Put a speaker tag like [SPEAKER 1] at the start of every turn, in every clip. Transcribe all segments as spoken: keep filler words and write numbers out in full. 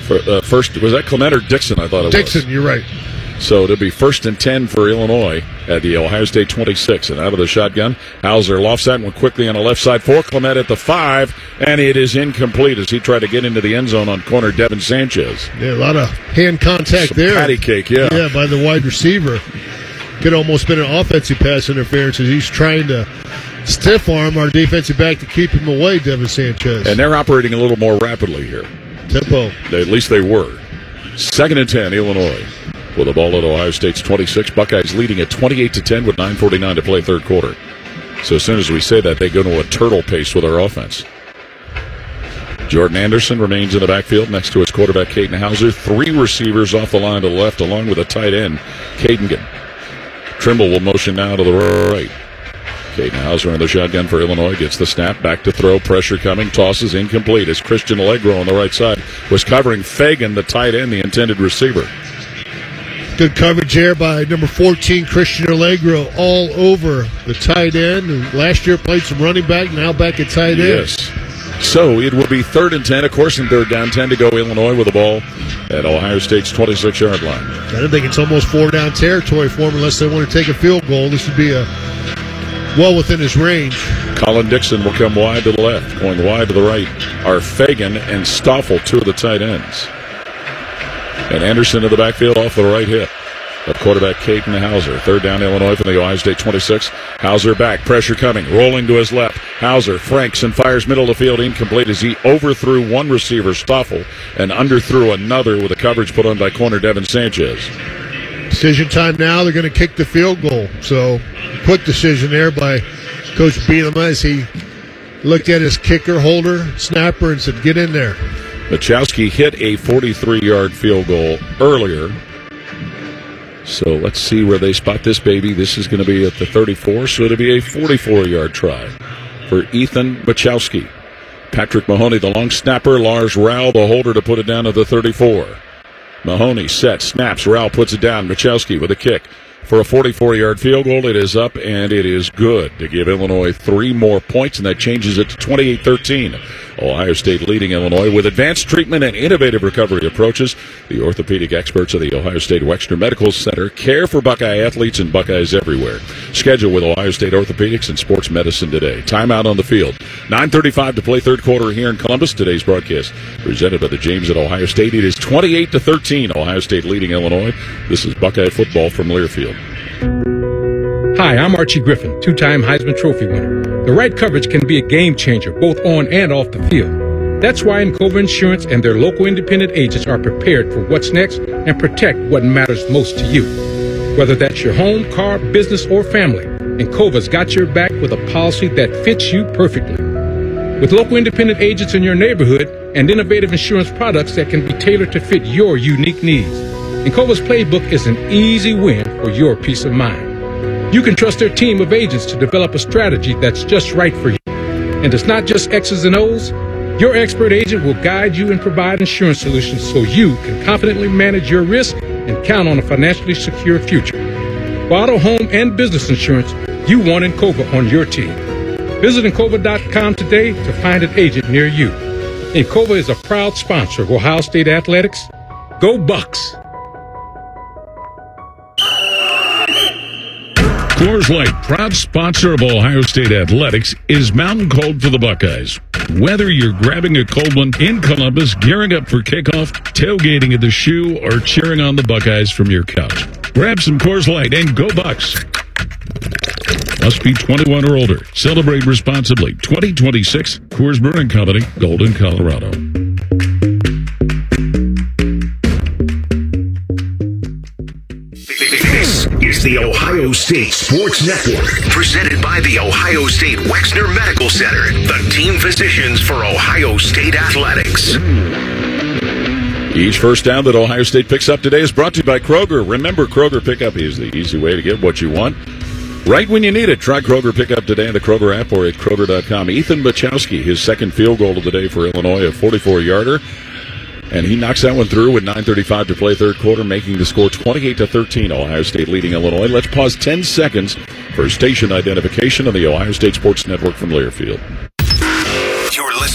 [SPEAKER 1] For, uh, first, was that Clement or Dixon? I thought it
[SPEAKER 2] Dixon,
[SPEAKER 1] was.
[SPEAKER 2] Dixon, you're right.
[SPEAKER 1] So it'll be first and ten for Illinois at the Ohio State twenty-six. And out of the shotgun, Hauser lofts that one quickly on the left side for Clement at the five, and it is incomplete as he tried to get into the end zone on corner Devin Sanchez.
[SPEAKER 2] Yeah, a lot of hand contact
[SPEAKER 1] Some
[SPEAKER 2] there.
[SPEAKER 1] patty cake, yeah.
[SPEAKER 2] Yeah, by the wide receiver. Could almost been an offensive pass interference as he's trying to stiff arm our defensive back to keep him away, Devin Sanchez.
[SPEAKER 1] And they're operating a little more rapidly here.
[SPEAKER 2] Tempo.
[SPEAKER 1] They, at least they were. Second and ten, Illinois. With the ball at Ohio State's twenty-six. Buckeyes leading at twenty-eight to ten with nine forty-nine to play third quarter. So as soon as we say that, they go to a turtle pace with our offense. Jordan Anderson remains in the backfield next to his quarterback, Caden Hauser. Three receivers off the line to the left, along with a tight end, Caden. Trimble will motion now to the right. Caden Hauser in the shotgun for Illinois. Gets the snap. Back to throw. Pressure coming. Tosses incomplete as Christian Allegro on the right side was covering Fagan, the tight end, the intended receiver.
[SPEAKER 2] Good coverage there by number fourteen, Christian Allegro, all over the tight end. And last year played some running back, now back at tight end.
[SPEAKER 1] Yes. So it will be third and ten. Of course, in third down, ten to go. Illinois with the ball at Ohio State's twenty-six-yard line.
[SPEAKER 2] I don't think it's almost four-down territory for them unless they want to take a field goal. This would be a well within his range.
[SPEAKER 1] Colin Dixon will come wide to the left. Going wide to the right are Fagan and Stoffel, two of the tight ends. And Anderson in the backfield off the right hip of quarterback Caden Hauser. Third down, Illinois from the Ohio State twenty-six. Hauser back, pressure coming, rolling to his left. Hauser franks and fires middle of the field, incomplete as he overthrew one receiver, Stoffel, and underthrew another with a coverage put on by corner Devin Sanchez.
[SPEAKER 2] Decision time now. They're going to kick the field goal. So quick decision there by Coach Bielema as he looked at his kicker, holder, snapper, and said, get in there.
[SPEAKER 1] Machowski hit a forty-three-yard field goal earlier. So let's see where they spot this baby. This is going to be at the thirty-four, so it'll be a forty-four-yard try for Ethan Machowski. Patrick Mahoney, the long snapper. Lars Rowell, the holder, to put it down to the thirty-four. Mahoney set, snaps. Rowell puts it down. Machowski with a kick for a forty-four-yard field goal. It is up, and it is good to give Illinois three more points, and that changes it to twenty-eight thirteen. Ohio State leading Illinois with advanced treatment and innovative recovery approaches. The orthopedic experts of the Ohio State Wexner Medical Center care for Buckeye athletes and Buckeyes everywhere. Schedule with Ohio State Orthopedics and Sports Medicine today. Timeout on the field. nine thirty-five to play third quarter here in Columbus. Today's broadcast presented by the James at Ohio State. It is twenty-eight to thirteen. Ohio State leading Illinois. This is Buckeye football from Learfield.
[SPEAKER 3] Hi, I'm Archie Griffin, two-time Heisman Trophy winner. The right coverage can be a game changer, both on and off the field. That's why Encova Insurance and their local independent agents are prepared for what's next and protect what matters most to you. Whether that's your home, car, business, or family, Encova's got your back with a policy that fits you perfectly. With local independent agents in your neighborhood and innovative insurance products that can be tailored to fit your unique needs, Encova's playbook is an easy win for your peace of mind. You can trust their team of agents to develop a strategy that's just right for you. And it's not just X's and O's. Your expert agent will guide you and provide insurance solutions so you can confidently manage your risk and count on a financially secure future. For auto, home, and business insurance, you want Encova on your team. Visit Encova dot com today to find an agent near you. Encova is a proud sponsor of Ohio State Athletics. Go Bucks!
[SPEAKER 4] Coors Light, proud sponsor of Ohio State Athletics, is Mountain Cold for the Buckeyes. Whether you're grabbing a cold one in Columbus, gearing up for kickoff, tailgating at the Shoe, or cheering on the Buckeyes from your couch, grab some Coors Light and go Bucks. Must be twenty-one or older. Celebrate responsibly. twenty twenty-six, Coors Brewing Company, Golden, Colorado.
[SPEAKER 5] This is the Ohio State Sports Network, presented by the Ohio State Wexner Medical Center, the team physicians for Ohio State Athletics.
[SPEAKER 1] Each first down that Ohio State picks up today is brought to you by Kroger. Remember, Kroger Pickup is the easy way to get what you want right when you need it. Try Kroger Pickup today in the Kroger app or at Kroger dot com. Ethan Machowski, his second field goal of the day for Illinois, a forty-four-yarder. And he knocks that one through with nine thirty-five to play third quarter, making the score twenty-eight to thirteen. Ohio State leading Illinois. Let's pause ten seconds for station identification on the Ohio State Sports Network from Learfield.
[SPEAKER 5] You're listening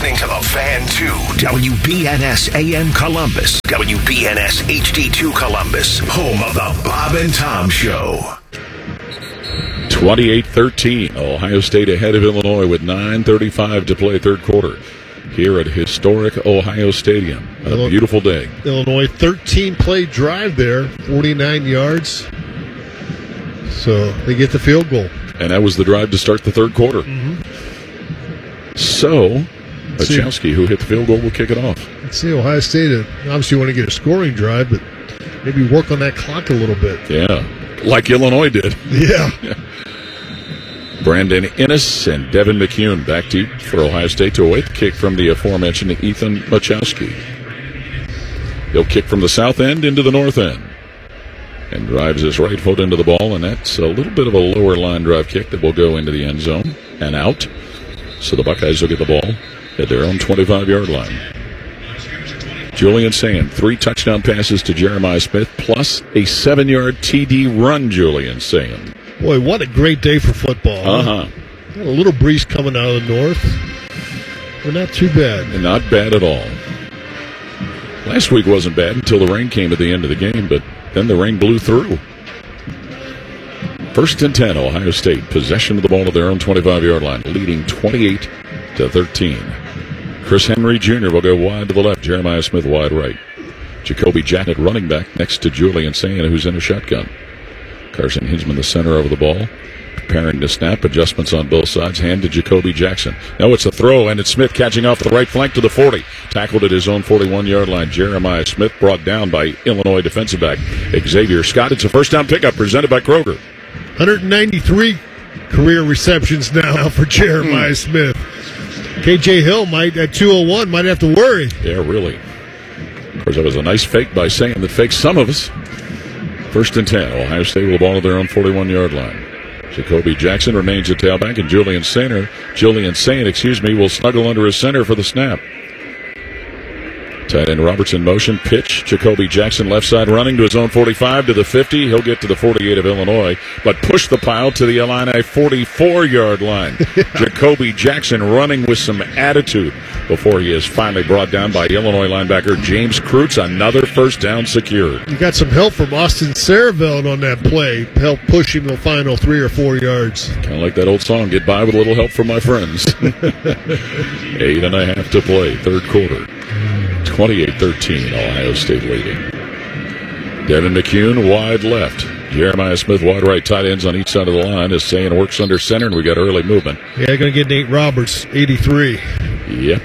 [SPEAKER 5] listening to The Fan two, W B N S A M Columbus, W B N S H D two Columbus, home of the Bob and Tom Show.
[SPEAKER 1] twenty-eight thirteen, Ohio State ahead of Illinois with nine thirty-five to play third quarter here at historic Ohio Stadium. A beautiful day.
[SPEAKER 2] Illinois thirteen-play drive there, forty-nine yards. So they get the field goal.
[SPEAKER 1] And that was the drive to start the third quarter.
[SPEAKER 2] Mm-hmm.
[SPEAKER 1] So, Bachowski, who hit the field goal, will kick it off.
[SPEAKER 2] Let's see, Ohio State uh, obviously want to get a scoring drive, but maybe work on that clock a little bit.
[SPEAKER 1] Yeah, like Illinois did.
[SPEAKER 2] Yeah.
[SPEAKER 1] Brandon Innes and Devin McCune back deep for Ohio State to await the kick from the aforementioned Ethan Bachowski. He'll kick from the south end into the north end and drives his right foot into the ball, and that's a little bit of a lower line drive kick that will go into the end zone and out. So the Buckeyes will get the ball at their own twenty-five-yard line. Julian Sand, three touchdown passes to Jeremiah Smith, plus a seven-yard T D run, Julian Sand.
[SPEAKER 2] Boy, what a great day for football.
[SPEAKER 1] Uh-huh.
[SPEAKER 2] Huh? Got a little breeze coming out of the north, but not too bad.
[SPEAKER 1] And not bad at all. Last week wasn't bad until the rain came at the end of the game, but then the rain blew through. First and ten, Ohio State. Possession of the ball at their own twenty-five-yard line, leading twenty-eight to thirteen. Chris Henry Junior will go wide to the left. Jeremiah Smith wide right. Jacoby Jackett running back next to Julian Sand, who's in a shotgun. Carson Hinsman, the center over the ball, preparing to snap. Adjustments on both sides. Hand to Jacoby Jackson. Now it's a throw, and it's Smith catching off the right flank to the forty. Tackled at his own forty-one-yard line. Jeremiah Smith brought down by Illinois defensive back Xavier Scott. It's a first down pickup presented by Kroger.
[SPEAKER 2] one hundred ninety-three career receptions now for Jeremiah mm. Smith. K J Hill might at two oh one might have to worry.
[SPEAKER 1] Yeah, really. Of course, that was a nice fake by Sand that faked some of us. First and ten. Ohio State with the ball at their own forty-one-yard line. Jacoby Jackson remains at tailback, and Julian Sainer, Julian Sand, excuse me, will snuggle under his center for the snap. Tight end Robertson motion, pitch. Jacoby Jackson left side running to his own forty-five to the fifty. He'll get to the forty-eight of Illinois, but push the pile to the Illini forty-four-yard line. Jacoby Jackson running with some attitude before he is finally brought down by Illinois linebacker James Kreutz. Another first down secured.
[SPEAKER 2] You got some help from Austin Saraveld on that play. Help push him the final three or four yards.
[SPEAKER 1] Kind of like that old song, get by with a little help from my friends. Eight and a half to play, third quarter. twenty-eight thirteen, Ohio State leading. Devin McCune wide left. Jeremiah Smith wide right. Tight ends on each side of the line as Sand works under center, and we got early movement.
[SPEAKER 2] Yeah, going to get Nate Roberts, eighty-three.
[SPEAKER 1] Yep.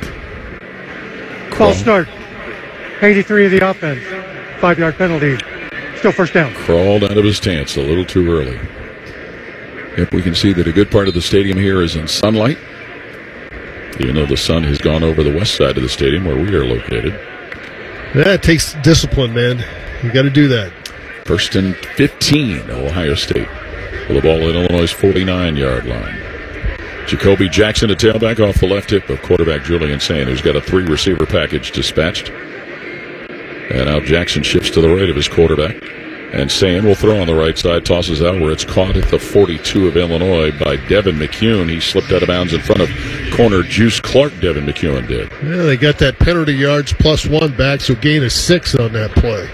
[SPEAKER 6] False start. eighty-three of the offense. Five-yard penalty. Still first down.
[SPEAKER 1] Crawled out of his stance a little too early. Yep, we can see that a good part of the stadium here is in sunlight, even though the sun has gone over the west side of the stadium where we are located.
[SPEAKER 2] Yeah, it takes discipline, man. You got to do that.
[SPEAKER 1] First and fifteen, Ohio State. With the ball at Illinois' forty-nine-yard line. Jacoby Jackson, a tailback off the left hip of quarterback Julian Sand, who's got a three-receiver package dispatched. And now Jackson shifts to the right of his quarterback. And Sand will throw on the right side, tosses out where it's caught at the forty-two of Illinois by Devin McCune. He slipped out of bounds in front of corner Juice Clark, Devin McCune did.
[SPEAKER 2] Yeah, they got that penalty yards plus one back, so gain of six on that play.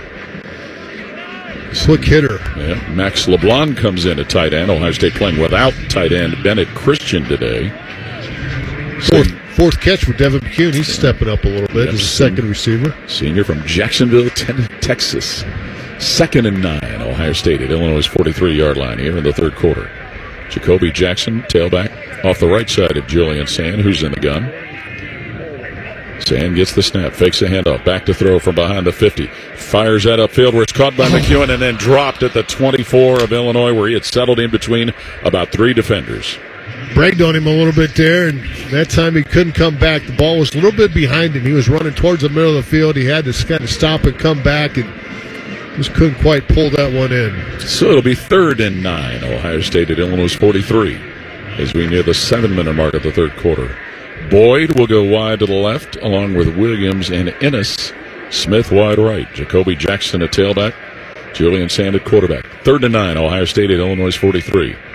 [SPEAKER 2] Quick hitter.
[SPEAKER 1] Yeah, Max LeBlanc comes in at tight end. Ohio State playing without tight end Bennett Christian today.
[SPEAKER 2] Fourth, fourth catch for Devin McCune. He's stepping up a little bit as a second receiver.
[SPEAKER 1] Senior from Jacksonville, Texas. Second and nine, Ohio State at Illinois' forty-three-yard line here in the third quarter. Jacoby Jackson, tailback, off the right side of Julian Sand, who's in the gun. Sand gets the snap, fakes a handoff, back to throw from behind the fifty. Fires that upfield where it's caught by McCune and then dropped at the twenty-four of Illinois where he had settled in between about three defenders.
[SPEAKER 2] Bragged on him a little bit there, and that time he couldn't come back. The ball was a little bit behind him. He was running towards the middle of the field. He had to kind of stop and come back, and just couldn't quite pull that one in.
[SPEAKER 1] So it'll be third and nine, Ohio State at Illinois' forty-three, as we near the seven-minute mark of the third quarter. Boyd will go wide to the left, along with Williams and Innes. Smith wide right. Jacoby Jackson at tailback. Julian Sand at quarterback. Third and nine, Ohio State at Illinois' forty-three.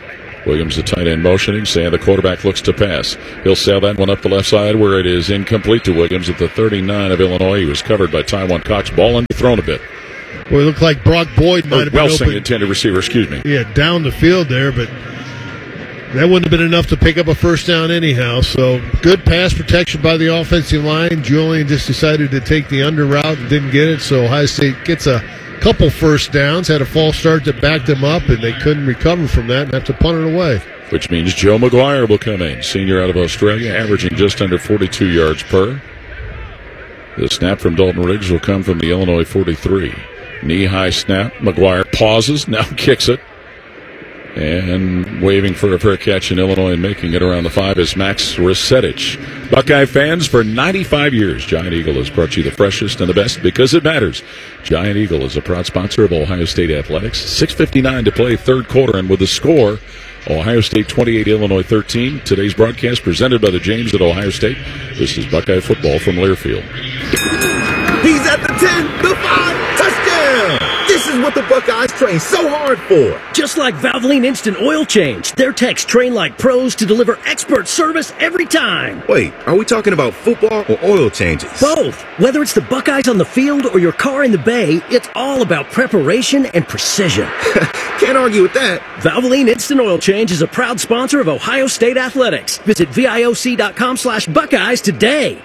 [SPEAKER 1] Williams, the tight end, motioning, saying the quarterback looks to pass. He'll sail that one up the left side where it is incomplete to Williams at the thirty-nine of Illinois. He was covered by Taiwan Cox. Ball underthrown a bit.
[SPEAKER 2] Well, it looked like Brock Boyd might
[SPEAKER 1] Or
[SPEAKER 2] have been
[SPEAKER 1] Welsing,
[SPEAKER 2] open.
[SPEAKER 1] intended receiver, excuse me.
[SPEAKER 2] Yeah, down the field there, but that wouldn't have been enough to pick up a first down anyhow. So good pass protection by the offensive line. Julian just decided to take the under route and didn't get it. So Ohio State gets a couple first downs, had a false start that backed them up, and they couldn't recover from that and have to punt it away.
[SPEAKER 1] Which means Joe McGuire will come in, senior out of Australia, averaging just under forty-two yards per. The snap from Dalton Riggs will come from the Illinois forty-three. Knee-high snap. McGuire pauses, now kicks it. And waving for a fair catch in Illinois and making it around the five is Max Resetich. Buckeye fans, for ninety-five years, Giant Eagle has brought you the freshest and the best because it matters. Giant Eagle is a proud sponsor of Ohio State Athletics. six fifty-nine to play third quarter, and with the score, Ohio State twenty-eight, Illinois thirteen. Today's broadcast presented by the James at Ohio State. This is Buckeye football from Learfield.
[SPEAKER 7] He's at the ten, the five, touchdown! This is what the Buckeyes train so hard for.
[SPEAKER 8] Just like Valvoline Instant Oil Change, their techs train like pros to deliver expert service every time.
[SPEAKER 7] Wait, are we talking about football or oil changes?
[SPEAKER 8] Both. Whether it's the Buckeyes on the field or your car in the bay, it's all about preparation and precision.
[SPEAKER 7] Can't argue with that.
[SPEAKER 8] Valvoline Instant Oil Change is a proud sponsor of Ohio State Athletics. Visit VIOC.com slash Buckeyes today.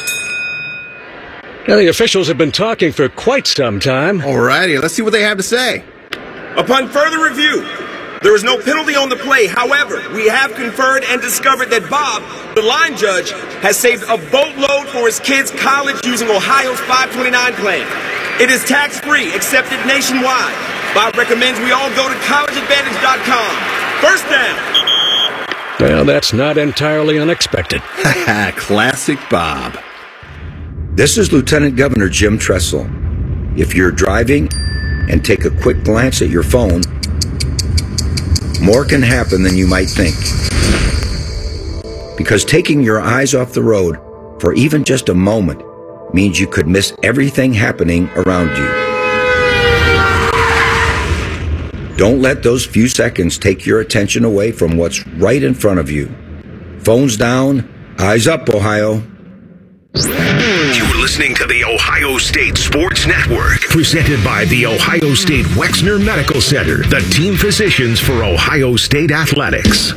[SPEAKER 9] Now, the officials have been talking for quite some time.
[SPEAKER 7] Alrighty, let's see what they have to say.
[SPEAKER 10] Upon further review, there is no penalty on the play. However, we have conferred and discovered that Bob, the line judge, has saved a boatload for his kids' college using Ohio's five twenty-nine plan. It is tax-free, accepted nationwide. Bob recommends we all go to college advantage dot com. First down.
[SPEAKER 9] Well, that's not entirely unexpected.
[SPEAKER 7] Classic Bob. This is Lieutenant Governor Jim Tressel. If you're driving and take a quick glance at your phone, more can happen than you might think. Because taking your eyes off the road for even just a moment means you could miss everything happening around you. Don't let those few seconds take your attention away from what's right in front of you. Phones down, eyes up, Ohio.
[SPEAKER 5] You're listening to the Ohio State Sports Network, presented by the Ohio State Wexner Medical Center, the team physicians for Ohio State Athletics.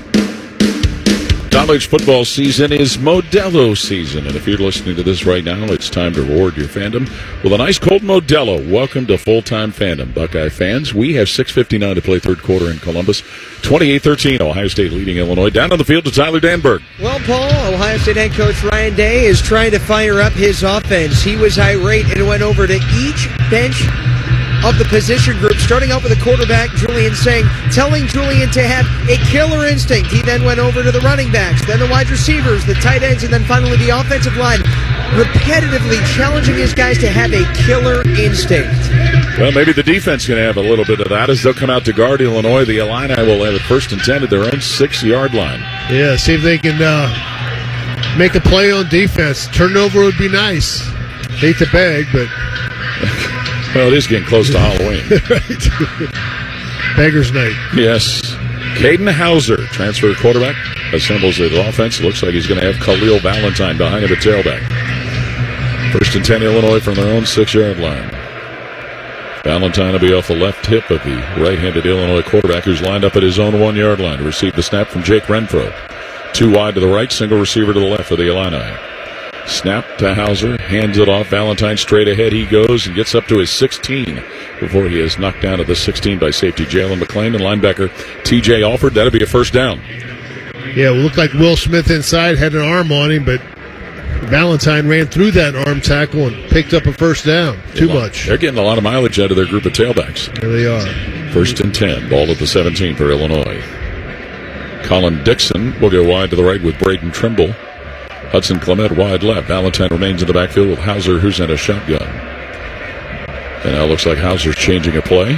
[SPEAKER 1] College football season is Modelo season, and if you're listening to this right now, it's time to reward your fandom with a nice cold Modelo. Welcome to full-time fandom, Buckeye fans. We have six fifty-nine to play third quarter in Columbus. twenty-eight thirteen, Ohio State leading Illinois. Down on the field to Tyler Danberg.
[SPEAKER 11] Well, Paul, Ohio State head coach Ryan Day is trying to fire up his offense. He was irate and went over to each bench of the position group, starting out with the quarterback, Julian Sang, telling Julian to have a killer instinct. He then went over to the running backs, then the wide receivers, the tight ends, and then finally the offensive line, repetitively challenging his guys to have a killer instinct.
[SPEAKER 1] Well, maybe the defense can have a little bit of that as they'll come out to guard Illinois. The Illini will have it first and ten at their own six-yard line.
[SPEAKER 2] Yeah, see if they can uh, make a play on defense. Turnover would be nice. Hate to beg, but...
[SPEAKER 1] Well, it is getting close to Halloween.
[SPEAKER 2] Right. Beggar's night.
[SPEAKER 1] Yes. Caden Hauser, transfer quarterback, assembles the offense. Looks like he's going to have Khalil Valentine behind him at tailback. First and ten, Illinois from their own six-yard line. Valentine will be off the left hip of the right-handed Illinois quarterback, who's lined up at his own one-yard line to receive the snap from Jake Renfro. Two wide to the right, single receiver to the left for the Illini. Snap to Hauser, hands it off. Valentine straight ahead he goes and gets up to his sixteen before he is knocked down at the sixteen by safety Jalen McClain and linebacker T J Alford. That'll be a first down.
[SPEAKER 2] Yeah, it looked like Will Smith inside had an arm on him, but Valentine ran through that arm tackle and picked up a first down. Too much.
[SPEAKER 1] They're getting a lot of mileage out of their group of tailbacks.
[SPEAKER 2] There they are.
[SPEAKER 1] First and ten, ball at the seventeen for Illinois. Colin Dixon will go wide to the right with Braden Trimble. Hudson Clement wide left. Valentine remains in the backfield with Hauser, who's in a shotgun. And now it looks like Hauser's changing a play.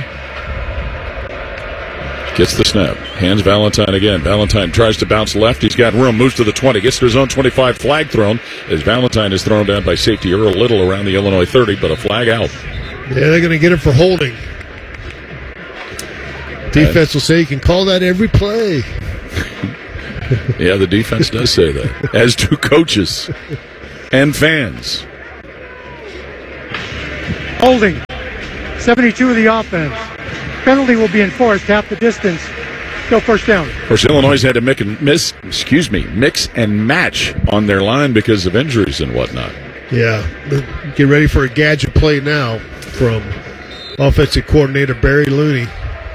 [SPEAKER 1] Gets the snap. Hands Valentine again. Valentine tries to bounce left. He's got room. Moves to the twenty. Gets to his own twenty-five. Flag thrown as Valentine is thrown down by safety Earl Little around the Illinois thirty, but a flag out.
[SPEAKER 2] Yeah, they're going to get him for holding. Defense will say you can call that every play.
[SPEAKER 1] Yeah, the defense does say that, as do coaches and fans.
[SPEAKER 6] Holding. seventy-two of the offense. Penalty will be enforced half the distance. Still first down.
[SPEAKER 1] Of course, Illinois had to mix and, miss, excuse me, mix and match on their line because of injuries and whatnot.
[SPEAKER 2] Yeah, get ready for a gadget play now from offensive coordinator Barry Looney.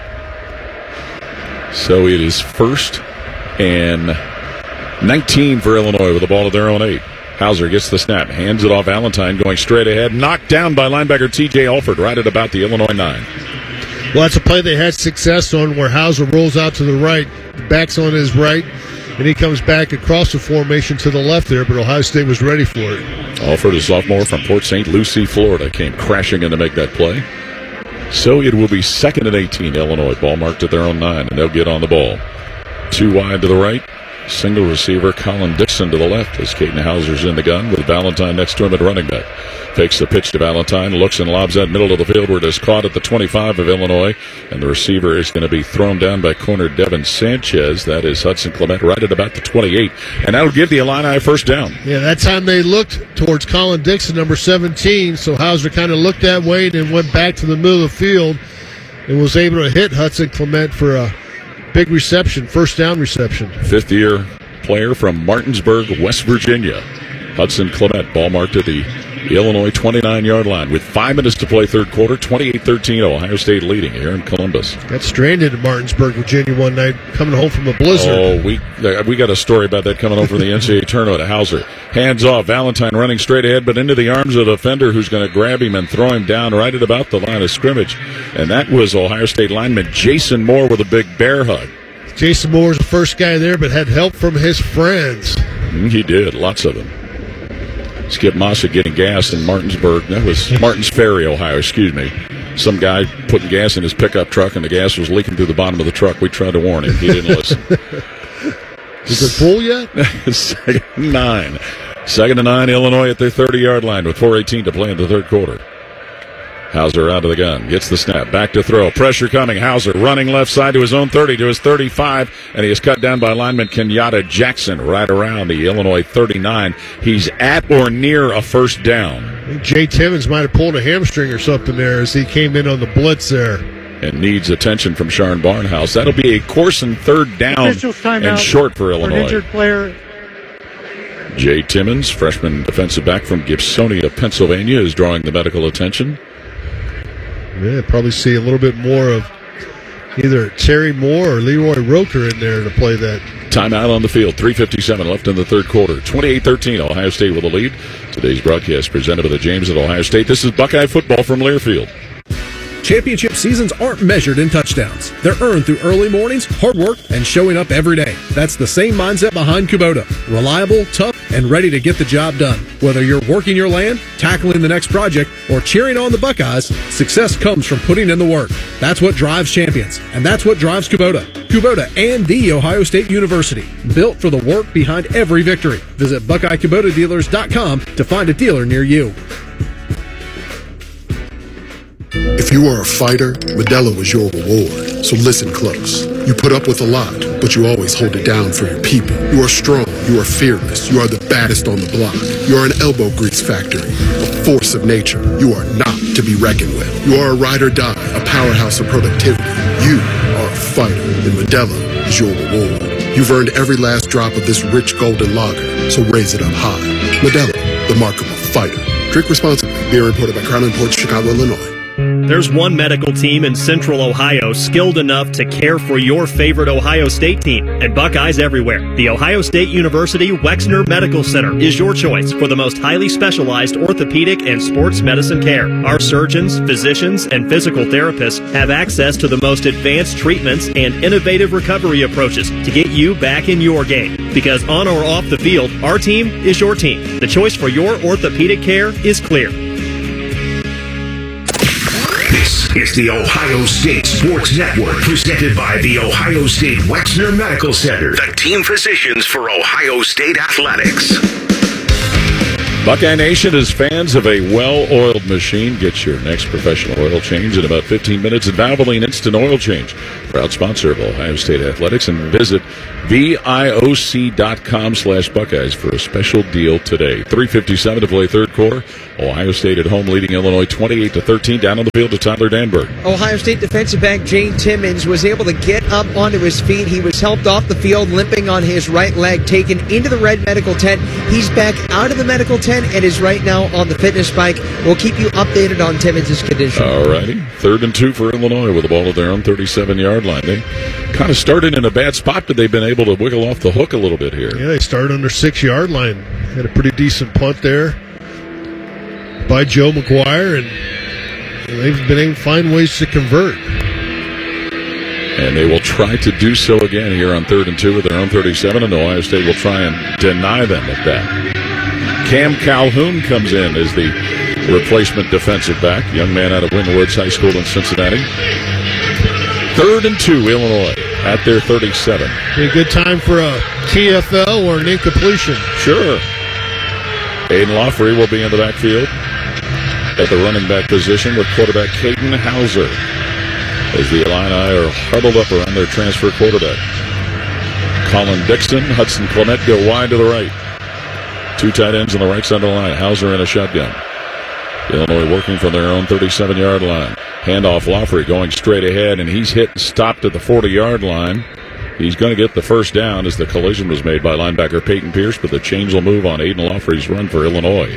[SPEAKER 1] So it is first and nineteen for Illinois with the ball at their own eight. Hauser gets the snap, hands it off Valentine, going straight ahead, knocked down by linebacker T J Alford right at about the Illinois nine.
[SPEAKER 2] Well, that's a play they had success on where Hauser rolls out to the right, backs on his right, and he comes back across the formation to the left there, but Ohio State was ready for it.
[SPEAKER 1] Alford, a sophomore from Port Saint Lucie, Florida, came crashing in to make that play. So it will be second and eighteen, Illinois. Ball marked at their own nine, and they'll get on the ball. Two wide to the right. Single receiver, Colin Dixon to the left as Caden Hauser's in the gun with Valentine next to him at running back. Fakes the pitch to Valentine, looks and lobs that middle of the field where it is caught at the twenty-five of Illinois, and the receiver is going to be thrown down by corner Devin Sanchez. That is Hudson Clement right at about the twenty-eight, and that'll give the Illini a first down.
[SPEAKER 2] Yeah, that time they looked towards Colin Dixon, number seventeen, so Hauser kind of looked that way and then went back to the middle of the field and was able to hit Hudson Clement for a big reception, first down reception.
[SPEAKER 1] Fifth-year player from Martinsburg, West Virginia. Hudson Clement, ball marked at the Illinois twenty-nine-yard line with five minutes to play third quarter, twenty-eight thirteen, Ohio State leading here in Columbus.
[SPEAKER 2] Got stranded in Martinsburg, Virginia one night, coming home from a blizzard.
[SPEAKER 1] Oh, we we got a story about that coming home from the N C double A tournament. Hauser, hands off, Valentine running straight ahead, but into the arms of the defender who's going to grab him and throw him down right at about the line of scrimmage. And that was Ohio State lineman Jason Moore with a big bear hug.
[SPEAKER 2] Jason Moore was the first guy there, but had help from his friends.
[SPEAKER 1] Mm, he did, lots of them. Skip Massa getting gas in Martinsburg. That was Martins Ferry, Ohio, excuse me. Some guy putting gas in his pickup truck, and the gas was leaking through the bottom of the truck. We tried to warn him. He didn't listen.
[SPEAKER 2] Is it full yet?
[SPEAKER 1] Second and nine. Second and nine, Illinois at their thirty-yard line with four eighteen to play in the third quarter. Hauser out of the gun, gets the snap, back to throw, pressure coming, Hauser running left side to his own thirty, to his thirty-five, and he is cut down by lineman Kenyatta Jackson right around the Illinois thirty-nine. He's at or near a first down.
[SPEAKER 2] Jay Timmons might have pulled a hamstring or something there as he came in on the blitz there.
[SPEAKER 1] And needs attention from Sharon Barnhouse. That'll be a course and third down and short for Illinois.
[SPEAKER 6] For an injured player.
[SPEAKER 1] Jay Timmons, freshman defensive back from Gibsonia, Pennsylvania, is drawing the medical attention.
[SPEAKER 2] Yeah, probably see a little bit more of either Terry Moore or Leroy Roker in there to play that.
[SPEAKER 1] Timeout on the field, three fifty-seven left in the third quarter. twenty-eight thirteen, Ohio State with the lead. Today's broadcast presented by the James at Ohio State. This is Buckeye football from Learfield.
[SPEAKER 12] Championship seasons aren't measured in touchdowns. They're earned through early mornings, hard work, and showing up every day. That's the same mindset behind Kubota. Reliable, tough, and ready to get the job done. Whether you're working your land, tackling the next project, or cheering on the Buckeyes, success comes from putting in the work. That's what drives champions, and that's what drives Kubota. Kubota and The Ohio State University, built for the work behind every victory. Visit Buckeye Kubota Dealers dot com to find a dealer near you.
[SPEAKER 13] If you are a fighter, Modelo is your reward. So listen close. You put up with a lot, but you always hold it down for your people. You are strong. You are fearless. You are the baddest on the block. You are an elbow grease factory, a force of nature. You are not to be reckoned with. You are a ride or die, a powerhouse of productivity. You are a fighter, and Modelo is your reward. You've earned every last drop of this rich golden lager, so raise it up high. Modelo, the mark of a fighter. Drink responsibly. Beer imported by Crown Imports, Chicago, Illinois.
[SPEAKER 14] There's one medical team in Central Ohio skilled enough to care for your favorite Ohio State team, and Buckeyes everywhere. The Ohio State University Wexner Medical Center is your choice for the most highly specialized orthopedic and sports medicine care. Our surgeons, physicians, and physical therapists have access to the most advanced treatments and innovative recovery approaches to get you back in your game. Because on or off the field, our team is your team. The choice for your orthopedic care is clear.
[SPEAKER 5] This is the Ohio State Sports Network, presented by the Ohio State Wexner Medical Center, the team physicians for Ohio State athletics.
[SPEAKER 1] Buckeye Nation is fans of a well-oiled machine. Get your next professional oil change in about fifteen minutes at Valvoline Instant Oil Change. Proud sponsor of Ohio State Athletics. And visit V I O C dot com slash Buckeyes for a special deal today. three fifty-seven to play third quarter. Ohio State at home leading Illinois twenty-eight to thirteen. Down on the field to Tyler Danberg.
[SPEAKER 11] Ohio State defensive back Jane Timmons was able to get up onto his feet. He was helped off the field, limping on his right leg, taken into the red medical tent. He's back out of the medical tent and is right now on the fitness bike. We'll keep you updated on Timmons' condition.
[SPEAKER 1] All righty. Third and two for Illinois with the ball at their own thirty-seven-yard line. They kind of started in a bad spot, but they've been able to wiggle off the hook a little bit here.
[SPEAKER 2] Yeah, they started on their six-yard line. Had a pretty decent punt there by Joe McGuire, and they've been able to find ways to convert.
[SPEAKER 1] And they will try to do so again here on third and two with their own thirty-seven, and Ohio State will try and deny them at that. Cam Calhoun comes in as the replacement defensive back, young man out of Wynwoods High School in Cincinnati. Third and two, Illinois at their thirty-seven.
[SPEAKER 2] Be a good time for a T F L or an incompletion.
[SPEAKER 1] Sure. Aiden Lawfrey will be in the backfield at the running back position with quarterback Caden Hauser as the Illini are huddled up around their transfer quarterback. Colin Dixon, Hudson Clement go wide to the right. Two tight ends on the right side of the line. Hauser in a shotgun. Illinois working from their own thirty-seven-yard line. Handoff, Lawfrey going straight ahead, and he's hit and stopped at the forty-yard line. He's going to get the first down as the collision was made by linebacker Peyton Pierce, but the change will move on Aiden Lawfrey's run for Illinois.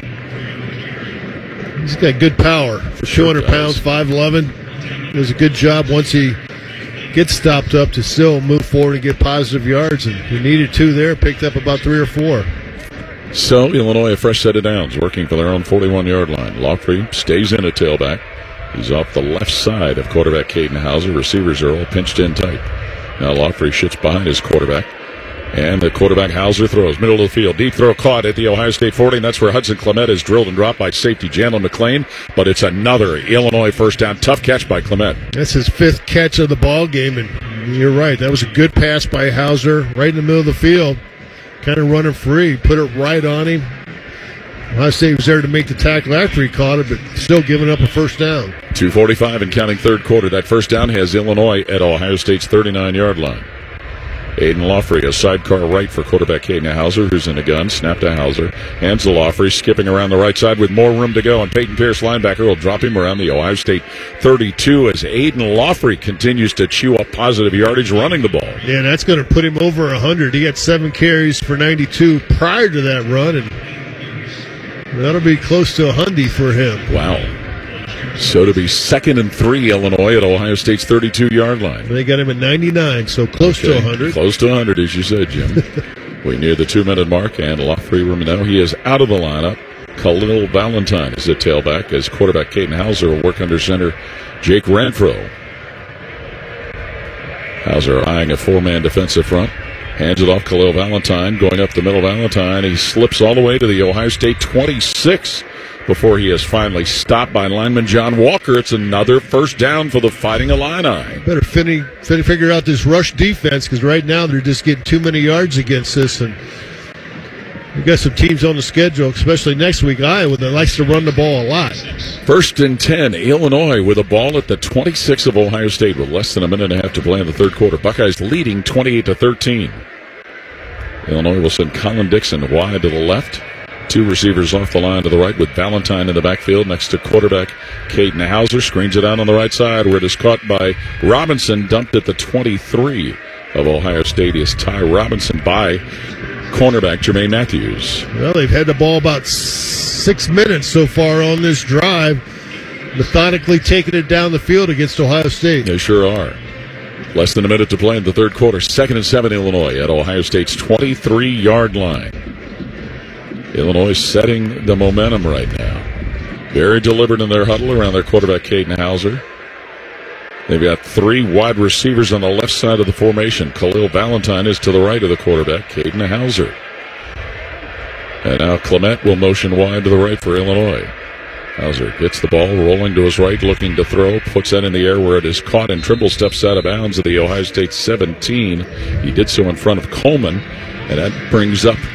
[SPEAKER 2] He's got good power for two hundred pounds, five eleven. Does a good job once he gets stopped up to still move forward and get positive yards, and he needed two there, picked up about three or four.
[SPEAKER 1] So, Illinois a fresh set of downs, working for their own forty-one-yard line. Lawfrey stays in at tailback. He's off the left side of quarterback Caden Hauser. Receivers are all pinched in tight. Now Lawfrey shits behind his quarterback. And the quarterback Hauser throws. Middle of the field. Deep throw caught at the Ohio State forty. And that's where Hudson Clement is drilled and dropped by safety Jalen McLean. But it's another Illinois first down. Tough catch by Clement.
[SPEAKER 2] That's his fifth catch of the ball game. And you're right. That was a good pass by Hauser right in the middle of the field. Kind of running free. Put it right on him. Ohio State was there to make the tackle after he caught it, but still giving up a first down.
[SPEAKER 1] two forty-five and counting third quarter. That first down has Illinois at Ohio State's thirty-nine-yard line. Aiden Lawfrey, a sidecar right for quarterback Caden Hauser, who's in the gun. Snap to Hauser. Hands to Lawfrey, skipping around the right side with more room to go. And Peyton Pierce, linebacker, will drop him around the Ohio State thirty-two as Aiden Lawfrey continues to chew up positive yardage running the ball.
[SPEAKER 2] Yeah, that's going to put him over one hundred. He got seven carries for ninety-two prior to that run, and that'll be close to one hundred for him.
[SPEAKER 1] Wow. So to be second and three, Illinois at Ohio State's thirty-two-yard line.
[SPEAKER 2] They got him at ninety-nine, so close okay. to one hundred.
[SPEAKER 1] Close to one hundred, as you said, Jim. We near the two-minute mark, and Lawfrey now he is out of the lineup. Khalil Valentine is at tailback as quarterback Caden Hauser will work under center Jake Renfro. Hauser eyeing a four-man defensive front. Hands it off Khalil Valentine, going up the middle. Valentine, he slips all the way to the Ohio State twenty-six. Before he is finally stopped by lineman John Walker. It's another first down for the Fighting Illini.
[SPEAKER 2] Better fin- fin- figure out this rush defense, because right now they're just getting too many yards against us. And we've got some teams on the schedule, especially next week, Iowa, that likes to run the ball a lot.
[SPEAKER 1] First and ten, Illinois with a ball at the twenty-six of Ohio State with less than a minute and a half to play in the third quarter. Buckeyes leading twenty-eight to thirteen. Illinois will send Colin Dixon wide to the left. Two receivers off the line to the right with Valentine in the backfield next to quarterback Caden Hauser. Screens it out on the right side where it is caught by Robinson, dumped at the twenty-three of Ohio State. Is Ty Robinson by cornerback Jermaine Matthews.
[SPEAKER 2] Well, they've had the ball about six minutes so far on this drive, methodically taking it down the field against Ohio State.
[SPEAKER 1] They sure are. Less than a minute to play in the third quarter. Second and seven, Illinois at Ohio State's twenty-three-yard line. Illinois setting the momentum right now. Very deliberate in their huddle around their quarterback, Caden Hauser. They've got three wide receivers on the left side of the formation. Khalil Valentine is to the right of the quarterback, Caden Hauser. And now Clement will motion wide to the right for Illinois. Hauser gets the ball rolling to his right, looking to throw, puts that in the air where it is caught, and Trimble steps out of bounds at the Ohio State seventeen. He did so in front of Coleman, and that brings up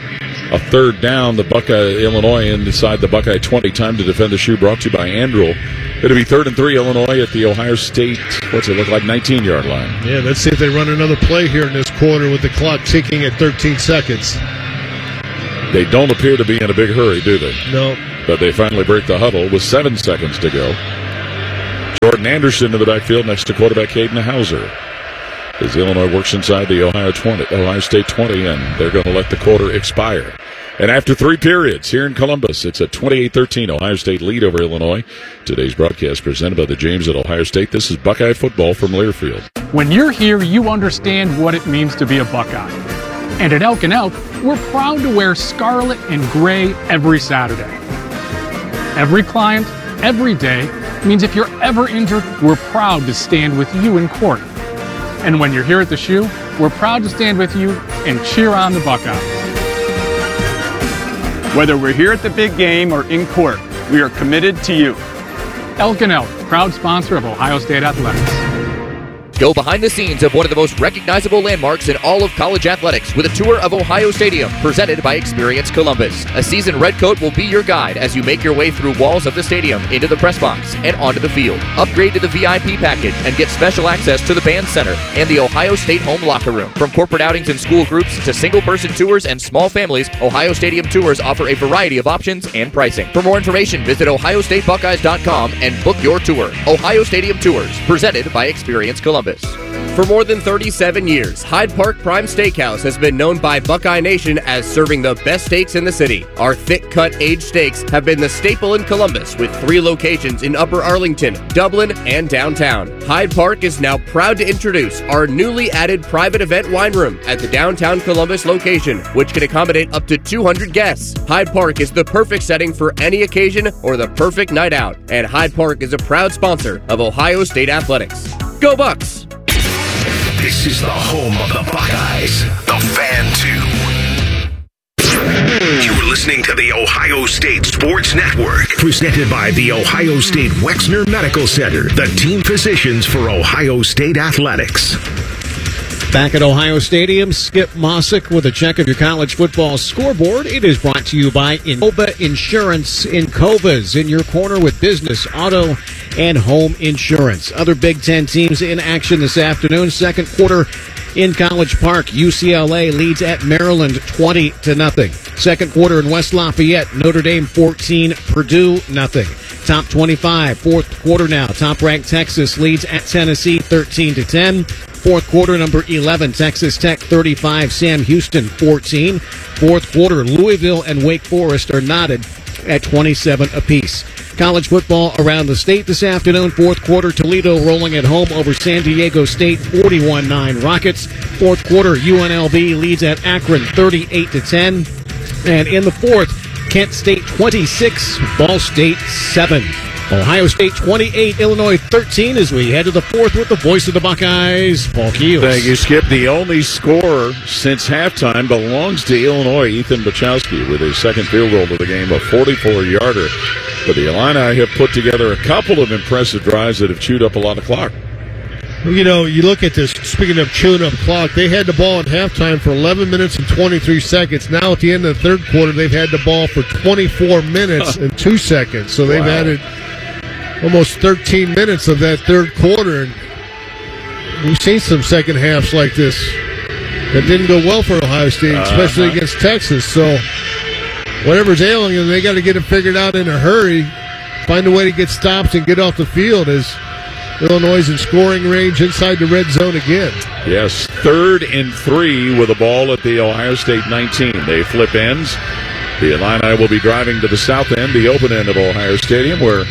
[SPEAKER 1] a third down. The Buckeye, Illinois inside the Buckeye twenty. Time to defend the shoe, brought to you by Andrew. It'll be third and three, Illinois at the Ohio State, what's it look like, nineteen-yard line.
[SPEAKER 2] Yeah, let's see if they run another play here in this quarter with the clock ticking at thirteen seconds.
[SPEAKER 1] They don't appear to be in a big hurry, do they?
[SPEAKER 2] No.
[SPEAKER 1] But they finally break the huddle with seven seconds to go. Jordan Anderson in the backfield next to quarterback Caden Hauser. As Illinois works inside the Ohio twenty, Ohio State twenty, and they're going to let the quarter expire. And after three periods here in Columbus, it's a twenty-eight thirteen Ohio State lead over Illinois. Today's broadcast presented by the James at Ohio State. This is Buckeye football from Learfield.
[SPEAKER 15] When you're here, you understand what it means to be a Buckeye. And at Elk and Elk, we're proud to wear scarlet and gray every Saturday. Every client, every day, means if you're ever injured, we're proud to stand with you in court. And when you're here at the shoe, we're proud to stand with you and cheer on the Buckeyes.
[SPEAKER 16] Whether we're here at the big game or in court, we are committed to you.
[SPEAKER 15] Elk and Elk, proud sponsor of Ohio State Athletics.
[SPEAKER 17] Go behind the scenes of one of the most recognizable landmarks in all of college athletics with a tour of Ohio Stadium presented by Experience Columbus. A seasoned redcoat will be your guide as you make your way through walls of the stadium, into the press box, and onto the field. Upgrade to the V I P package and get special access to the band center and the Ohio State home locker room. From corporate outings and school groups to single-person tours and small families, Ohio Stadium Tours offer a variety of options and pricing. For more information, visit ohio state buckeyes dot com and book your tour. Ohio Stadium Tours, presented by Experience Columbus. For more than thirty-seven years, Hyde Park Prime Steakhouse has been known by Buckeye Nation as serving the best steaks in the city. Our thick-cut aged steaks have been the staple in Columbus with three locations in Upper Arlington, Dublin, and downtown. Hyde Park is now proud to introduce our newly added private event wine room at the downtown Columbus location, which can accommodate up to two hundred guests. Hyde Park is the perfect setting for any occasion or the perfect night out, and Hyde Park is a proud sponsor of Ohio State Athletics. Go Bucks!
[SPEAKER 5] This is the home of the Buckeyes, the Fan two. You're listening to the Ohio State Sports Network, presented by the Ohio State Wexner Medical Center, the team physicians for Ohio State Athletics.
[SPEAKER 18] Back at Ohio Stadium, Skip Mossick with a check of your college football scoreboard. It is brought to you by Innova Insurance. Incova's in your corner with business, auto, and home insurance. Other Big Ten teams in action this afternoon. Second quarter in College Park. U C L A leads at Maryland twenty to nothing. Second quarter in West Lafayette. Notre Dame fourteen, Purdue nothing. Top twenty-five, fourth quarter now. Top-ranked Texas leads at Tennessee thirteen to ten. Fourth quarter, number eleven, Texas Tech thirty-five, Sam Houston fourteen. Fourth quarter, Louisville and Wake Forest are knotted at twenty-seven apiece. College football around the state this afternoon. Fourth quarter, Toledo rolling at home over San Diego State, forty-one nine Rockets. Fourth quarter, U N L V leads at Akron thirty-eight to ten. And in the fourth, Kent State twenty-six, Ball State seven. Ohio State twenty-eight, Illinois thirteen as we head to the fourth with the voice of the Buckeyes, Paul Keels.
[SPEAKER 1] Thank you, Skip. The only scorer since halftime belongs to Illinois, Ethan Bachowski, with his second field goal of the game, a forty-four yarder. But the Illini have put together a couple of impressive drives that have chewed up a lot of clock.
[SPEAKER 2] You know, you look at this, speaking of chewing up clock, they had the ball at halftime for eleven minutes and twenty-three seconds. Now at the end of the third quarter, they've had the ball for twenty-four minutes and two seconds. So they've
[SPEAKER 1] Wow.
[SPEAKER 2] added almost thirteen minutes of that third quarter. And we've seen some second halves like this that didn't go well for Ohio State, especially
[SPEAKER 1] Uh-huh.
[SPEAKER 2] against Texas. So whatever's ailing them, they got to get it figured out in a hurry, find a way to get stops and get off the field as Illinois is in scoring range inside the red zone again.
[SPEAKER 1] Yes, third and three with the ball at the Ohio State nineteen. They flip ends. The Illini will be driving to the south end, the open end of Ohio Stadium, where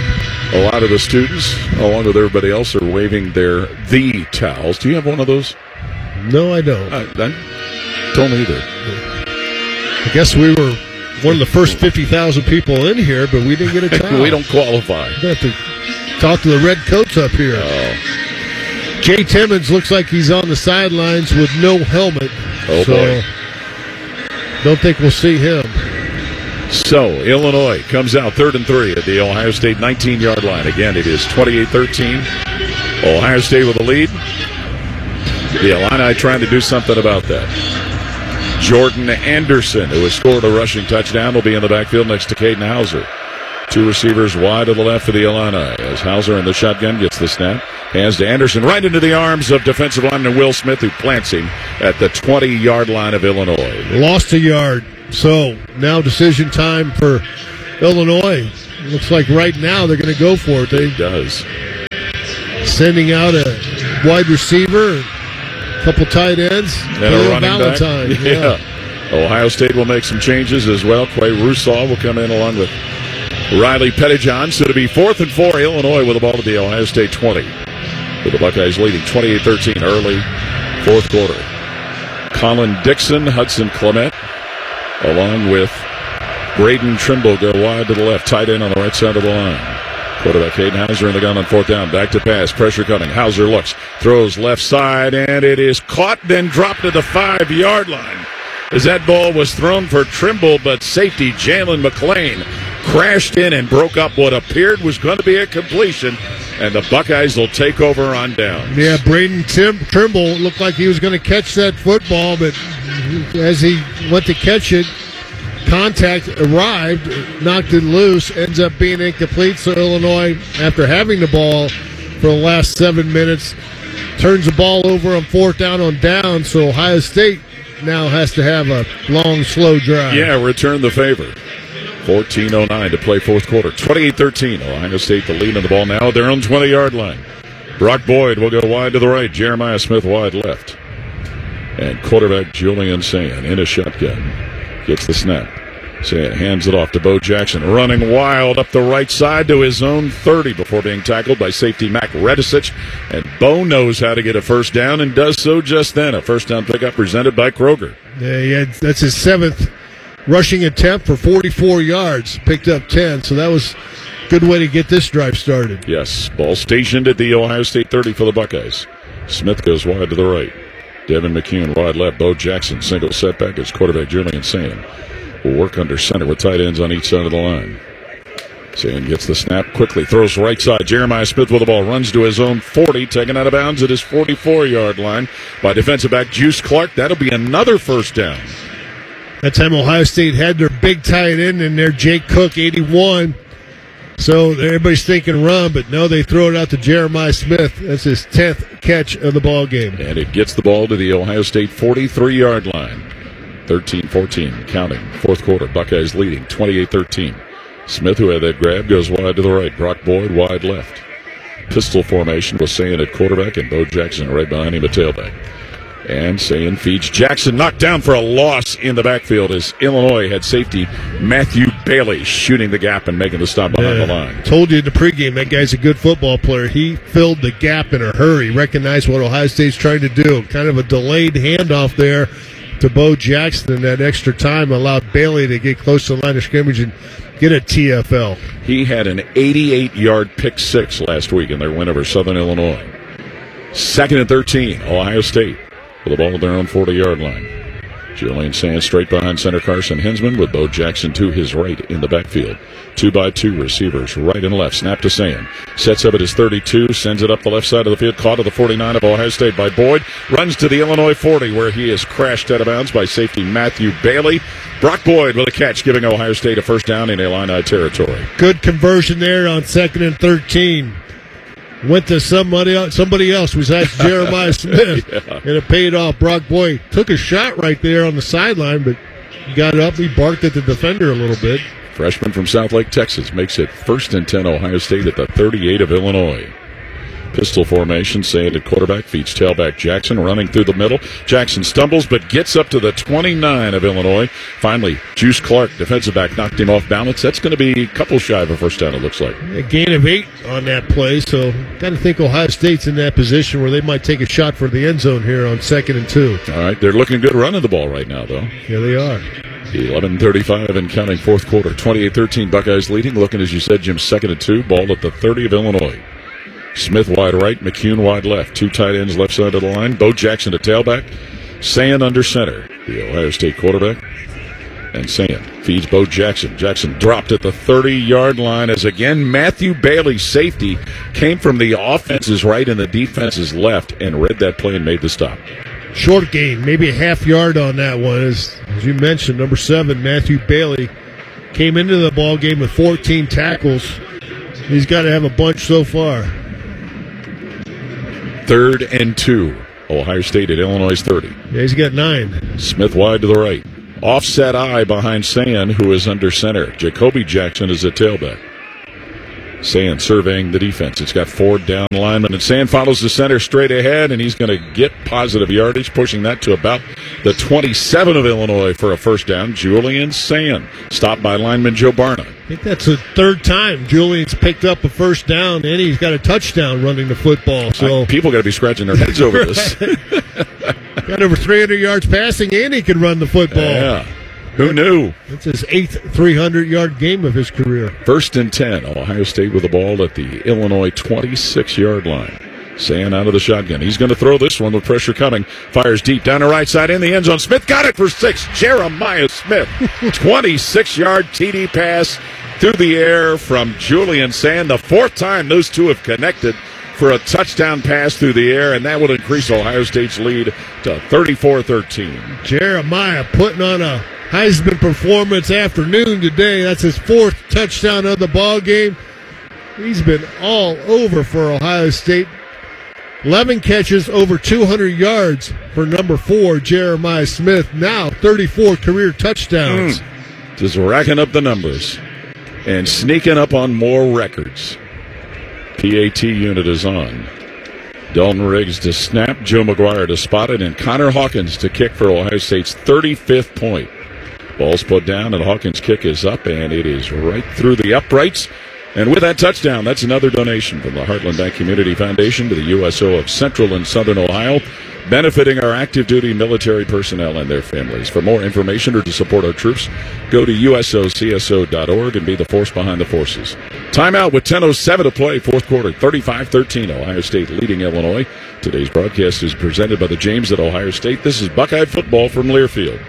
[SPEAKER 1] a lot of the students, along with everybody else, are waving their the towels. Do you have one of those?
[SPEAKER 2] No, I don't.
[SPEAKER 1] I, I don't either.
[SPEAKER 2] I guess we were one of the first fifty thousand people in here, but we didn't get a towel.
[SPEAKER 1] We don't qualify.
[SPEAKER 2] We have to talk to the red coats up here.
[SPEAKER 1] Oh.
[SPEAKER 2] Jay Timmons looks like he's on the sidelines with no helmet.
[SPEAKER 1] Oh,
[SPEAKER 2] so
[SPEAKER 1] boy.
[SPEAKER 2] Don't think we'll see him.
[SPEAKER 1] So, Illinois comes out third and three at the Ohio State nineteen-yard line. Again, it is twenty-eight thirteen. Ohio State with the lead. The Illini trying to do something about that. Jordan Anderson, who has scored a rushing touchdown, will be in the backfield next to Caden Hauser. Two receivers wide to the left for the Illini as Hauser in the shotgun gets the snap. Hands to Anderson right into the arms of defensive lineman Will Smith, who plants him at the twenty-yard line of Illinois.
[SPEAKER 2] Lost a yard. So now decision time for Illinois. Looks like right now they're going to go for it. They
[SPEAKER 1] it does.
[SPEAKER 2] Sending out a wide receiver, a couple tight ends,
[SPEAKER 1] and a running
[SPEAKER 2] Valentine.
[SPEAKER 1] back. Yeah. yeah. Ohio State will make some changes as well. Quay Russaw will come in along with Riley Pettijohn. So to be fourth and four, Illinois with the ball at the Ohio State twenty. With the Buckeyes leading twenty-eight thirteen early fourth quarter. Colin Dixon, Hudson Clement, along with Braden Trimble go wide to the left, tight end on the right side of the line. Quarterback Caden Hauser in the gun on fourth down. Back to pass. Pressure coming. Hauser looks, throws left side, and it is caught, then dropped to the five-yard line. As that ball was thrown for Trimble, but safety Jalen McClain crashed in and broke up what appeared was going to be a completion, and the Buckeyes will take over on downs.
[SPEAKER 2] Yeah, Braden Tim- Trimble looked like he was going to catch that football, but as he went to catch it, contact arrived, knocked it loose, ends up being incomplete. So Illinois, after having the ball for the last seven minutes, turns the ball over on fourth down on down. So Ohio State now has to have a long, slow drive.
[SPEAKER 1] Yeah, return the favor. fourteen oh nine to play fourth quarter. twenty-eight thirteen. Ohio State the lead on the ball now at their own twenty-yard line. Brock Boyd will go wide to the right. Jeremiah Smith wide left. And quarterback Julian Sayin in a shotgun. Gets the snap. Sayin hands it off to Bo Jackson. Running wild up the right side to his own thirty before being tackled by safety Mac Redisic. And Bo knows how to get a first down and does so just then. A first down pickup presented by Kroger.
[SPEAKER 2] Yeah, he had, that's his seventh rushing attempt for forty-four yards. Picked up ten, so that was a good way to get this drive started.
[SPEAKER 1] Yes, ball stationed at the Ohio State thirty for the Buckeyes. Smith goes wide to the right. Devin McCune wide left. Bo Jackson single setback as quarterback Julian Sayin will work under center with tight ends on each side of the line. Sayin gets the snap quickly, throws right side. Jeremiah Smith with the ball, runs to his own forty, taken out of bounds at his forty-four-yard line by defensive back Juice Clark. That'll be another first down.
[SPEAKER 2] That time Ohio State had their big tight end in there, Jake Cook, eighty-one. So everybody's thinking run, but no, they throw it out to Jeremiah Smith. That's his tenth catch of the ball game.
[SPEAKER 1] And it gets the ball to the Ohio State forty-three-yard line. thirteen fourteen, counting. Fourth quarter, Buckeyes leading twenty-eight thirteen. Smith, who had that grab, goes wide to the right. Brock Boyd wide left. Pistol formation with Sayin at quarterback and Bo Jackson right behind him at tailback. And Sayin feeds Jackson, knocked down for a loss in the backfield as Illinois had safety Matthew Bailey shooting the gap and making the stop behind
[SPEAKER 2] yeah,
[SPEAKER 1] the line.
[SPEAKER 2] Told you in the pregame, that guy's a good football player. He filled the gap in a hurry, recognized what Ohio State's trying to do. Kind of a delayed handoff there to Bo Jackson, and that extra time allowed Bailey to get close to the line of scrimmage and get a T F L.
[SPEAKER 1] He had an eighty-eight-yard pick six last week in their win over Southern Illinois. Second and thirteen, Ohio State with the ball at their own forty-yard line. Julian Sayin straight behind center Carson Hinsman with Bo Jackson to his right in the backfield. Two by two receivers, right and left. Snap to Sayin. Sets up at his thirty-two, sends it up the left side of the field. Caught at the forty-nine of Ohio State by Boyd. Runs to the Illinois forty where he is crashed out of bounds by safety Matthew Bailey. Brock Boyd with a catch, giving Ohio State a first down in Illini territory.
[SPEAKER 2] Good conversion there on second and thirteen. Went to somebody else, somebody else besides Jeremiah Smith, yeah. And it paid off. Brock Boyd took a shot right there on the sideline, but he got up. He barked at the defender a little bit.
[SPEAKER 1] Freshman from Southlake, Texas, makes it first and ten Ohio State at the thirty-eight of Illinois. Pistol formation, Sayin at quarterback, feeds tailback Jackson, running through the middle. Jackson stumbles, but gets up to the twenty-nine of Illinois. Finally, Juice Clark, defensive back, knocked him off balance. That's going to be a couple shy of a first down, it looks like.
[SPEAKER 2] A gain of eight on that play, so got to think Ohio State's in that position where they might take a shot for the end zone here on second and two.
[SPEAKER 1] All right, they're looking good running the ball right now, though.
[SPEAKER 2] Yeah, they are.
[SPEAKER 1] eleven thirty-five and counting, fourth quarter. twenty-eight thirteen, Buckeyes leading. Looking, as you said, Jim, second and two. Ball at the thirty of Illinois. Smith wide right, McCune wide left. Two tight ends left side of the line. Bo Jackson to tailback. Sayin under center, the Ohio State quarterback. And Sayin feeds Bo Jackson. Jackson dropped at the thirty-yard line as, again, Matthew Bailey, safety, came from the offense's right and the defense's left and read that play and made the stop.
[SPEAKER 2] short gain, maybe a half yard on that one. As, as you mentioned, number seven, Matthew Bailey, came into the ball game with fourteen tackles. He's got to have a bunch so far.
[SPEAKER 1] Third and two. Ohio State at Illinois' thirty.
[SPEAKER 2] Yeah, he's got nine.
[SPEAKER 1] Smith wide to the right. Offset eye behind Sand, who is under center. Jacoby Jackson is at tailback. Sand surveying the defense. It's got four down linemen, and Sand follows the center straight ahead, and he's going to get positive yardage, pushing that to about the twenty-seven of Illinois for a first down. Julian Sand, stopped by lineman Joe Barna.
[SPEAKER 2] I think that's the third time Julian's picked up a first down, and he's got a touchdown running the football. So
[SPEAKER 1] I, people got to be scratching their heads over this.
[SPEAKER 2] Got over three hundred yards passing, and he can run the football.
[SPEAKER 1] Yeah. Who knew?
[SPEAKER 2] It's his eighth three hundred yard game of his career.
[SPEAKER 1] First and ten. Ohio State with the ball at the Illinois twenty-six yard line. Sand out of the shotgun. He's going to throw this one with pressure coming. Fires deep down the right side in the end zone. Smith got it for six. Jeremiah Smith. twenty-six yard T D pass through the air from Julian Sand. The fourth time those two have connected for a touchdown pass through the air, and that would increase Ohio State's lead to thirty-four thirteen.
[SPEAKER 2] Jeremiah putting on a Heisman performance afternoon today. That's his fourth touchdown of the ball game. He's been all over for Ohio State. eleven catches, over two hundred yards for number four, Jeremiah Smith. Now thirty-four career touchdowns.
[SPEAKER 1] Mm. Just racking up the numbers and sneaking up on more records. P A T unit is on. Dalton Riggs to snap, Joe McGuire to spot it, and Connor Hawkins to kick for Ohio State's thirty-fifth point. Ball's put down, and Hawkins' kick is up, and it is right through the uprights. And with that touchdown, that's another donation from the Heartland Bank Community Foundation to the U S O of Central and Southern Ohio, benefiting our active duty military personnel and their families. For more information or to support our troops, go to U S O C S O dot org and be the force behind the forces. Timeout with ten oh seven to play, fourth quarter, thirty-five thirteen. Ohio State leading Illinois. Today's broadcast is presented by the James at Ohio State. This is Buckeye football from Learfield.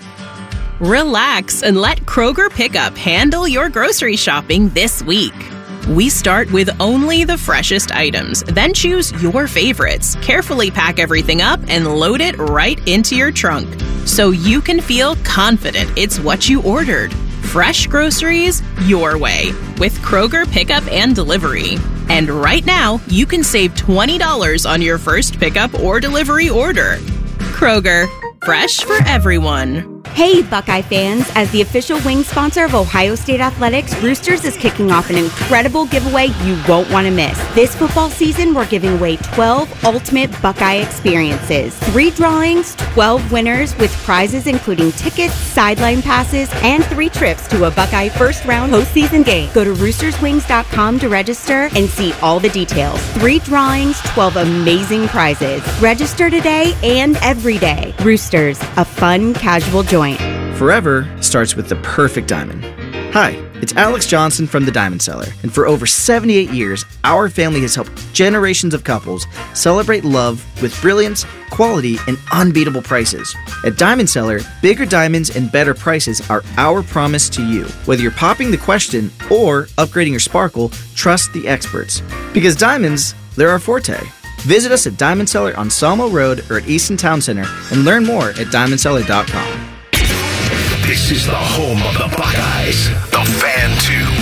[SPEAKER 19] Relax and let Kroger Pickup handle your grocery shopping this week. We start with only the freshest items, then choose your favorites, carefully pack everything up, and load it right into your trunk so you can feel confident it's what you ordered. Fresh groceries your way with Kroger Pickup and Delivery. And right now, you can save twenty dollars on your first pickup or delivery order. Kroger, fresh for everyone.
[SPEAKER 20] Hey, Buckeye fans! As the official wing sponsor of Ohio State Athletics, Roosters is kicking off an incredible giveaway you won't want to miss. This football season, we're giving away twelve ultimate Buckeye experiences. Three drawings, twelve winners with prizes including tickets, sideline passes, and three trips to a Buckeye first-round postseason game. Go to roosters wings dot com to register and see all the details. Three drawings, twelve amazing prizes. Register today and every day. Roosters, a fun, casual joint.
[SPEAKER 21] Forever starts with the perfect diamond. Hi, it's Alex Johnson from the Diamond Cellar, and for over seventy-eight years, our family has helped generations of couples celebrate love with brilliance, quality, and unbeatable prices. At Diamond Cellar, bigger diamonds and better prices are our promise to you. Whether you're popping the question or upgrading your sparkle, trust the experts. Because diamonds, they're our forte. Visit us at Diamond Cellar on Salmo Road or at Easton Town Center and learn more at diamond cellar dot com.
[SPEAKER 5] This is the home of the Buckeyes, the Fan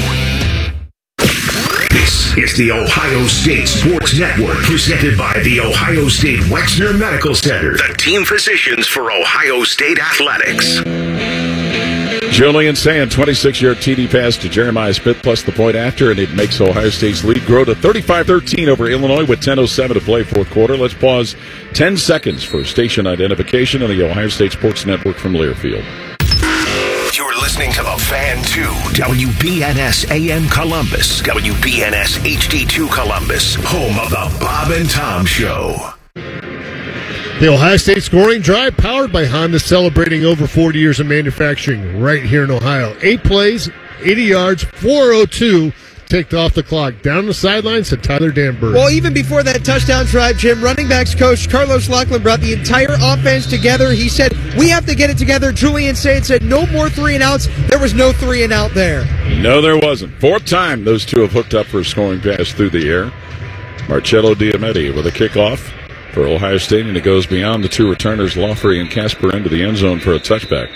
[SPEAKER 5] two. This is the Ohio State Sports Network, presented by the Ohio State Wexner Medical Center, the team physicians for Ohio State Athletics.
[SPEAKER 1] Julian Sand, twenty-six yard T D pass to Jeremiah Smith plus the point after, and it makes Ohio State's lead grow to thirty-five thirteen over Illinois with ten oh seven to play fourth quarter. Let's pause ten seconds for station identification on the Ohio State Sports Network from Learfield.
[SPEAKER 5] You're listening to the Fan two, W B N S A M Columbus, W B N S H D two Columbus, home of the Bob and Tom Show.
[SPEAKER 2] The Ohio State scoring drive powered by Honda, celebrating over forty years of manufacturing right here in Ohio. Eight plays, eighty yards, four oh two ticked off the clock. Down the sidelines to Tyler Danberg.
[SPEAKER 11] Well, even before that touchdown drive, Jim, running backs coach Carlos Lachlan brought the entire offense together. He said, we have to get it together. Julian Sand said, no more three and outs. There was no three and out there.
[SPEAKER 1] No, there wasn't. Fourth time those two have hooked up for a scoring pass through the air. Marcello Diamete with a kickoff for Ohio State, and it goes beyond the two returners, Lawfrey and Casper, into the end zone for a touchback.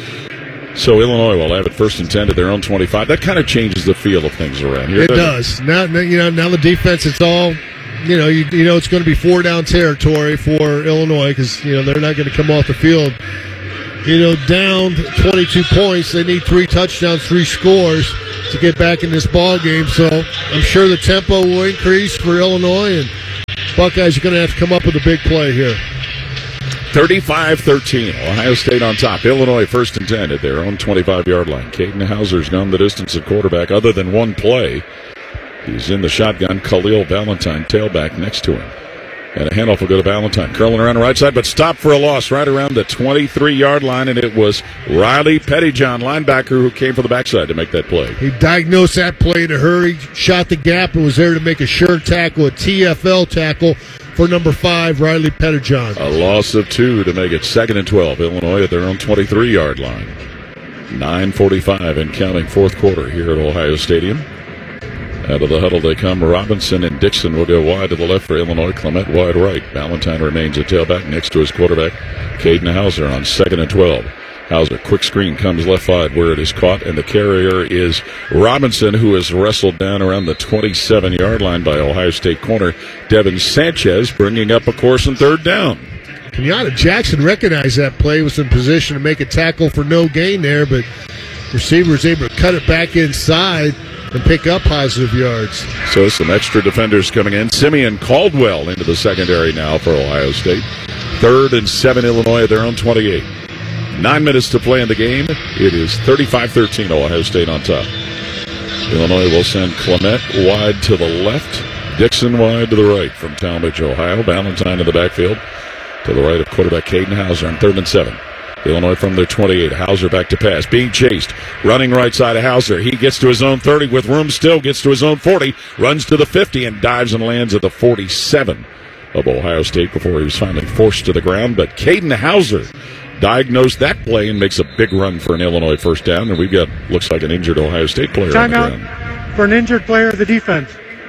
[SPEAKER 1] So Illinois will have it first and ten at their own twenty-five. That kind of changes the feel of things around here.
[SPEAKER 2] It does. Now, you know, now the defense, it's all, you know, you, you know, it's going to be four down territory for Illinois because, you know, they're not going to come off the field. You know, down twenty-two points. They need three touchdowns, three scores to get back in this ball game. So I'm sure the tempo will increase for Illinois, and Buckeyes are going to have to come up with a big play here.
[SPEAKER 1] thirty-five thirteen, Ohio State on top. Illinois first and ten at their own twenty-five-yard line. Caden Hauser's gone the distance at quarterback other than one play. He's in the shotgun. Khalil Valentine, tailback, next to him. And a handoff will go to Valentine. Curling around the right side, but stopped for a loss right around the twenty-three-yard line, and it was Riley Pettyjohn, linebacker, who came from the backside to make that play.
[SPEAKER 2] He diagnosed that play in a hurry, shot the gap, and was there to make a sure tackle, a T F L tackle for number five, Riley Pettyjohn.
[SPEAKER 1] A loss of two to make it second and twelve. Illinois at their own twenty-three-yard line. nine forty-five and counting, fourth quarter here at Ohio Stadium. Out of the huddle they come. Robinson and Dixon will go wide to the left for Illinois. Clement wide right. Valentine remains at tailback next to his quarterback, Caden Hauser, on second and twelve. Hauser, quick screen, comes left side where it is caught, and the carrier is Robinson, who is wrestled down around the twenty-seven-yard line by Ohio State corner Devin Sanchez, bringing up a course and third down.
[SPEAKER 2] Kenyatta Jackson recognized that play, was in position to make a tackle for no gain there, but receiver was able to cut it back inside and pick up positive yards.
[SPEAKER 1] So some extra defenders coming in. Simeon Caldwell into the secondary now for Ohio State. Third and seven, Illinois at their own twenty-eight. Nine minutes to play in the game. It is thirty-five thirteen, Ohio State on top. Illinois will send Clement wide to the left, Dixon wide to the right from Talmadge, Ohio. Valentine in the backfield to the right of quarterback Caden Hauser on third and seven. Illinois from their twenty-eight. Hauser back to pass. Being chased. Running right side of Hauser. He gets to his own thirty with room still. Gets to his own forty. Runs to the fifty and dives and lands at the forty-seven of Ohio State before he was finally forced to the ground. But Caden Hauser diagnosed that play and makes a big run for an Illinois first down. And we've got, looks like, an injured Ohio State player on the ground.
[SPEAKER 6] Timeout for an injured player of the defense.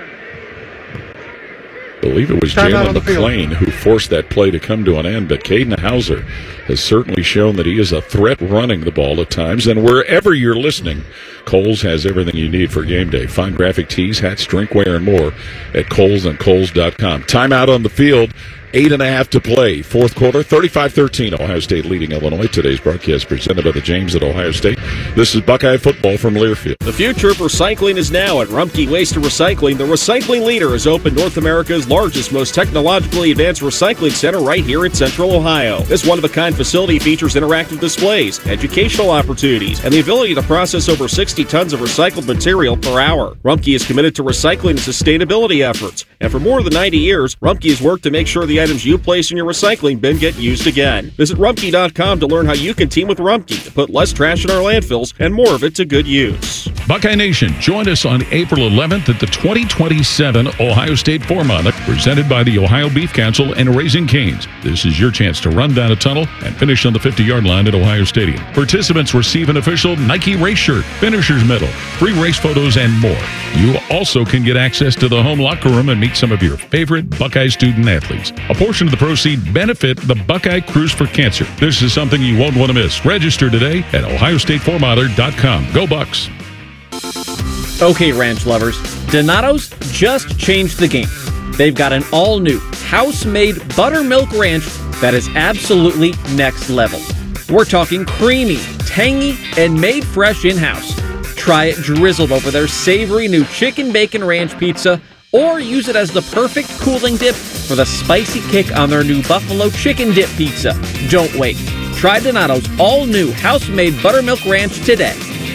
[SPEAKER 1] I believe it was Jalen McClain who forced that play to come to an end, but Caden Hauser has certainly shown that he is a threat running the ball at times. And wherever you're listening, Kohl's has everything you need for game day. Find graphic tees, hats, drinkware, and more at Kohl's and Kohl's dot com. Timeout on the field. Eight and a half to play. Fourth quarter, thirty-five thirteen. Ohio State leading Illinois. Today's broadcast presented by the James at Ohio State. This is Buckeye football from Learfield.
[SPEAKER 3] The future of recycling is now at Rumpke Waste and Recycling. The recycling leader has opened North America's largest, most technologically advanced recycling center right here in Central Ohio. This one-of-a-kind facility features interactive displays, educational opportunities, and the ability to process over sixty tons of recycled material per hour. Rumpke is committed to recycling and sustainability efforts, and for more than ninety years, Rumpke has worked to make sure the items you place in your recycling bin get used again. Visit Rumpke dot com to learn how you can team with Rumpke to put less trash in our landfills and more of it to good use.
[SPEAKER 4] Buckeye Nation, join us on April eleventh at the twenty twenty-seven Ohio State Four-Mile, presented by the Ohio Beef Council and Raising Cane's. This is your chance to run down a tunnel and finish on the fifty-yard line at Ohio Stadium. Participants receive an official Nike race shirt, finisher's medal, free race photos, and more. You also can get access to the home locker room and meet some of your favorite Buckeye student athletes. A portion of the proceeds benefit the Buckeye Cruise for Cancer. This is something you won't want to miss. Register today at ohio state four miler dot com. Go Bucks!
[SPEAKER 22] Okay, ranch lovers, Donato's just changed the game. They've got an all-new, house-made buttermilk ranch that is absolutely next level. We're talking creamy, tangy, and made fresh in-house. Try it drizzled over their savory new chicken bacon ranch pizza, or use it as the perfect cooling dip for the spicy kick on their new buffalo chicken dip pizza. Don't wait. Try Donato's all-new house-made buttermilk ranch today.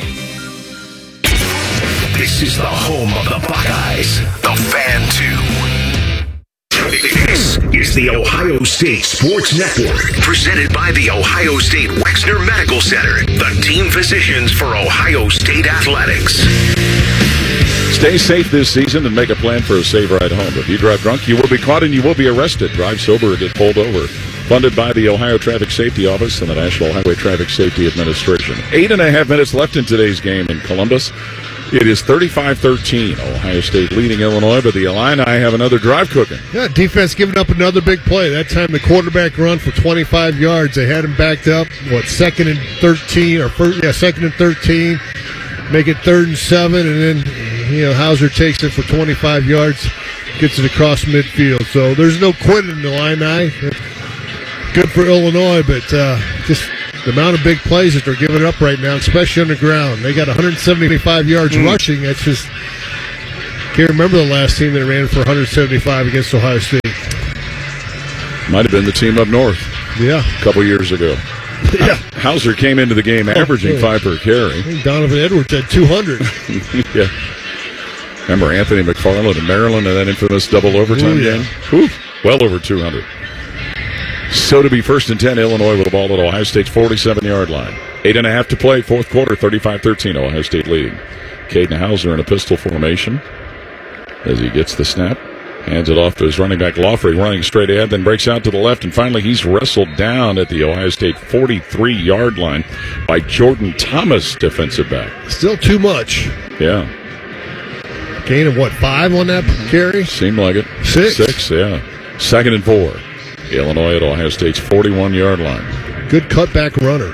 [SPEAKER 5] This is the home of the Buckeyes, the Fan two. This is the Ohio State Sports Network, presented by the Ohio State Wexner Medical Center, the team physicians for Ohio State Athletics.
[SPEAKER 1] Stay safe this season and make a plan for a safe ride home. If you drive drunk, you will be caught and you will be arrested. Drive sober or get pulled over. Funded by the Ohio Traffic Safety Office and the National Highway Traffic Safety Administration. Eight and a half minutes left in today's game in Columbus. It is thirty-five thirteen. Ohio State leading Illinois, but the Illini have another drive cooking.
[SPEAKER 2] Yeah, defense giving up another big play. That time the quarterback run for twenty-five yards. They had him backed up, what, second and thirteen, or first, yeah, second and thirteen. Make it third and seven, and then, you know, Hauser takes it for twenty-five yards, gets it across midfield. So there's no quitting in the Illini. Good for Illinois, but uh, just the amount of big plays that they're giving up right now, especially on the ground. They got one hundred seventy-five yards mm. rushing. That's just, can't remember the last team that ran for one hundred seventy-five against Ohio State.
[SPEAKER 1] Might have been the team up north.
[SPEAKER 2] Yeah.
[SPEAKER 1] A couple years ago.
[SPEAKER 2] Yeah.
[SPEAKER 1] Hauser came into the game averaging oh, five per carry.
[SPEAKER 2] I think Donovan Edwards had two hundred.
[SPEAKER 1] Yeah. Remember Anthony McFarland in Maryland and that infamous double overtime
[SPEAKER 2] Ooh, yeah.
[SPEAKER 1] game? Whew. Well over two hundred. So to be first and ten, Illinois with the ball at Ohio State's forty-seven-yard line. Eight and a half to play, fourth quarter, thirty-five thirteen, Ohio State leading. Caden Hauser in a pistol formation as he gets the snap. Hands it off to his running back, Laughley, running straight ahead, then breaks out to the left, and finally he's wrestled down at the Ohio State forty-three-yard line by Jordan Thomas, defensive back.
[SPEAKER 2] Still too much.
[SPEAKER 1] Yeah.
[SPEAKER 2] Gain of, what, five on that carry?
[SPEAKER 1] Seemed like it.
[SPEAKER 2] Six?
[SPEAKER 1] Six, yeah. Second and four. Illinois at Ohio State's forty-one-yard line.
[SPEAKER 2] Good cutback runner.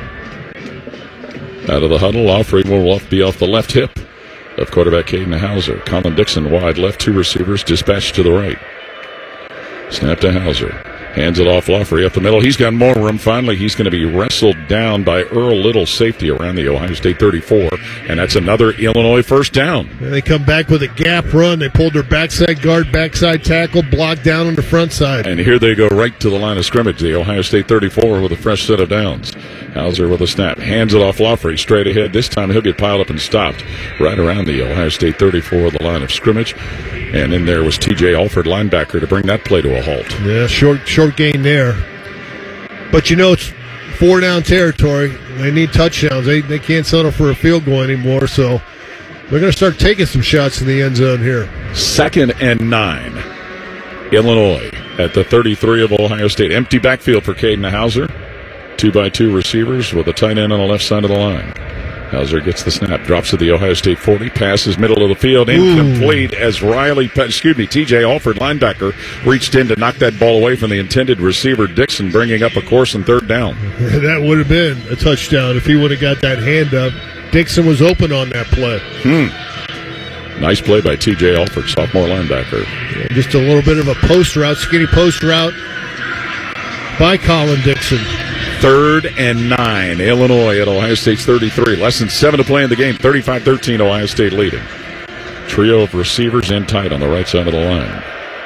[SPEAKER 1] Out of the huddle, Laughley will be off the left hip of quarterback Caden Hauser. Colin Dixon wide left, two receivers dispatched to the right. Snap to Hauser. Hands it off Laughley up the middle. He's got more room. Finally, he's going to be wrestled down by Earl Little, safety around the Ohio State thirty-four. And that's another Illinois first down.
[SPEAKER 2] And they come back with a gap run. They pulled their backside guard, backside tackle, blocked down on the front side.
[SPEAKER 1] And here they go right to the line of scrimmage. The Ohio State thirty-four with a fresh set of downs. Hauser with a snap. Hands it off Laughley straight ahead. This time he'll get piled up and stopped right around the Ohio State thirty-four, the line of scrimmage. And in there was T J Alford, linebacker, to bring that play to a halt.
[SPEAKER 2] Yeah, short short gain there. But, you know, it's four-down territory. They need touchdowns. They, they can't settle for a field goal anymore, so they're going to start taking some shots in the end zone here.
[SPEAKER 1] Second and nine. Illinois at the thirty-three of Ohio State. Empty backfield for Caden Hauser. Two by two receivers with a tight end on the left side of the line. Hauser gets the snap, drops to the Ohio State forty, passes middle of the field, incomplete. Ooh. As Riley, excuse me, T J Alford, linebacker, reached in to knock that ball away from the intended receiver, Dixon, bringing up a course and third down.
[SPEAKER 2] That would have been a touchdown if he would have got that hand up. Dixon was open on that play.
[SPEAKER 1] Hmm. Nice play by T J Alford, sophomore linebacker.
[SPEAKER 2] Yeah, just a little bit of a post route, skinny post route by Colin Dixon.
[SPEAKER 1] Third and nine. Illinois at Ohio State's thirty-three. Less than seven to play in the game. thirty-five thirteen, Ohio State leading. Trio of receivers in tight on the right side of the line.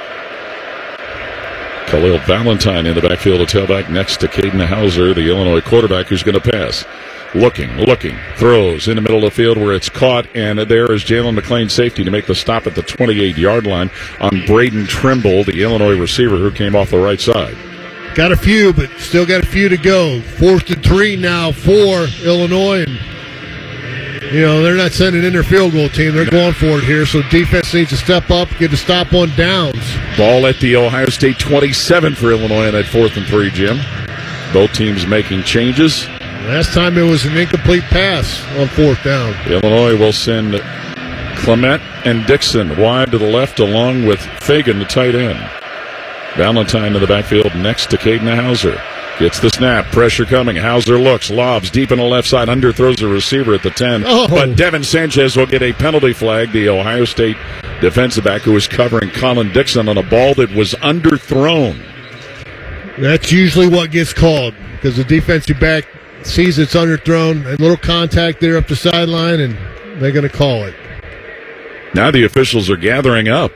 [SPEAKER 1] Khalil Valentine in the backfield, a tailback next to Caden Hauser, the Illinois quarterback who's going to pass. Looking, looking, throws in the middle of the field where it's caught, and there is Jalen McLean, safety, to make the stop at the twenty-eight-yard line on Braden Trimble, the Illinois receiver who came off the right side.
[SPEAKER 2] Got a few, but still got a few to go. Fourth and three now for Illinois. And, you know, they're not sending in their field goal team. They're going for it here, so defense needs to step up, get a stop on downs.
[SPEAKER 1] Ball at the Ohio State twenty-seven for Illinois on that fourth and three, Jim. Both teams making changes.
[SPEAKER 2] Last time it was an incomplete pass on fourth down.
[SPEAKER 1] Illinois will send Clement and Dixon wide to the left along with Fagan, the tight end. Valentine in the backfield next to Caden Hauser. Gets the snap. Pressure coming. Hauser looks. Lobs deep in the left side. Underthrows the receiver at the ten.
[SPEAKER 2] Oh.
[SPEAKER 1] But Devin Sanchez will get a penalty flag. The Ohio State defensive back who was covering Colin Dixon on a ball that was underthrown.
[SPEAKER 2] That's usually what gets called because the defensive back sees it's underthrown. A little contact there up the sideline, and they're going to call it.
[SPEAKER 1] Now the officials are gathering up.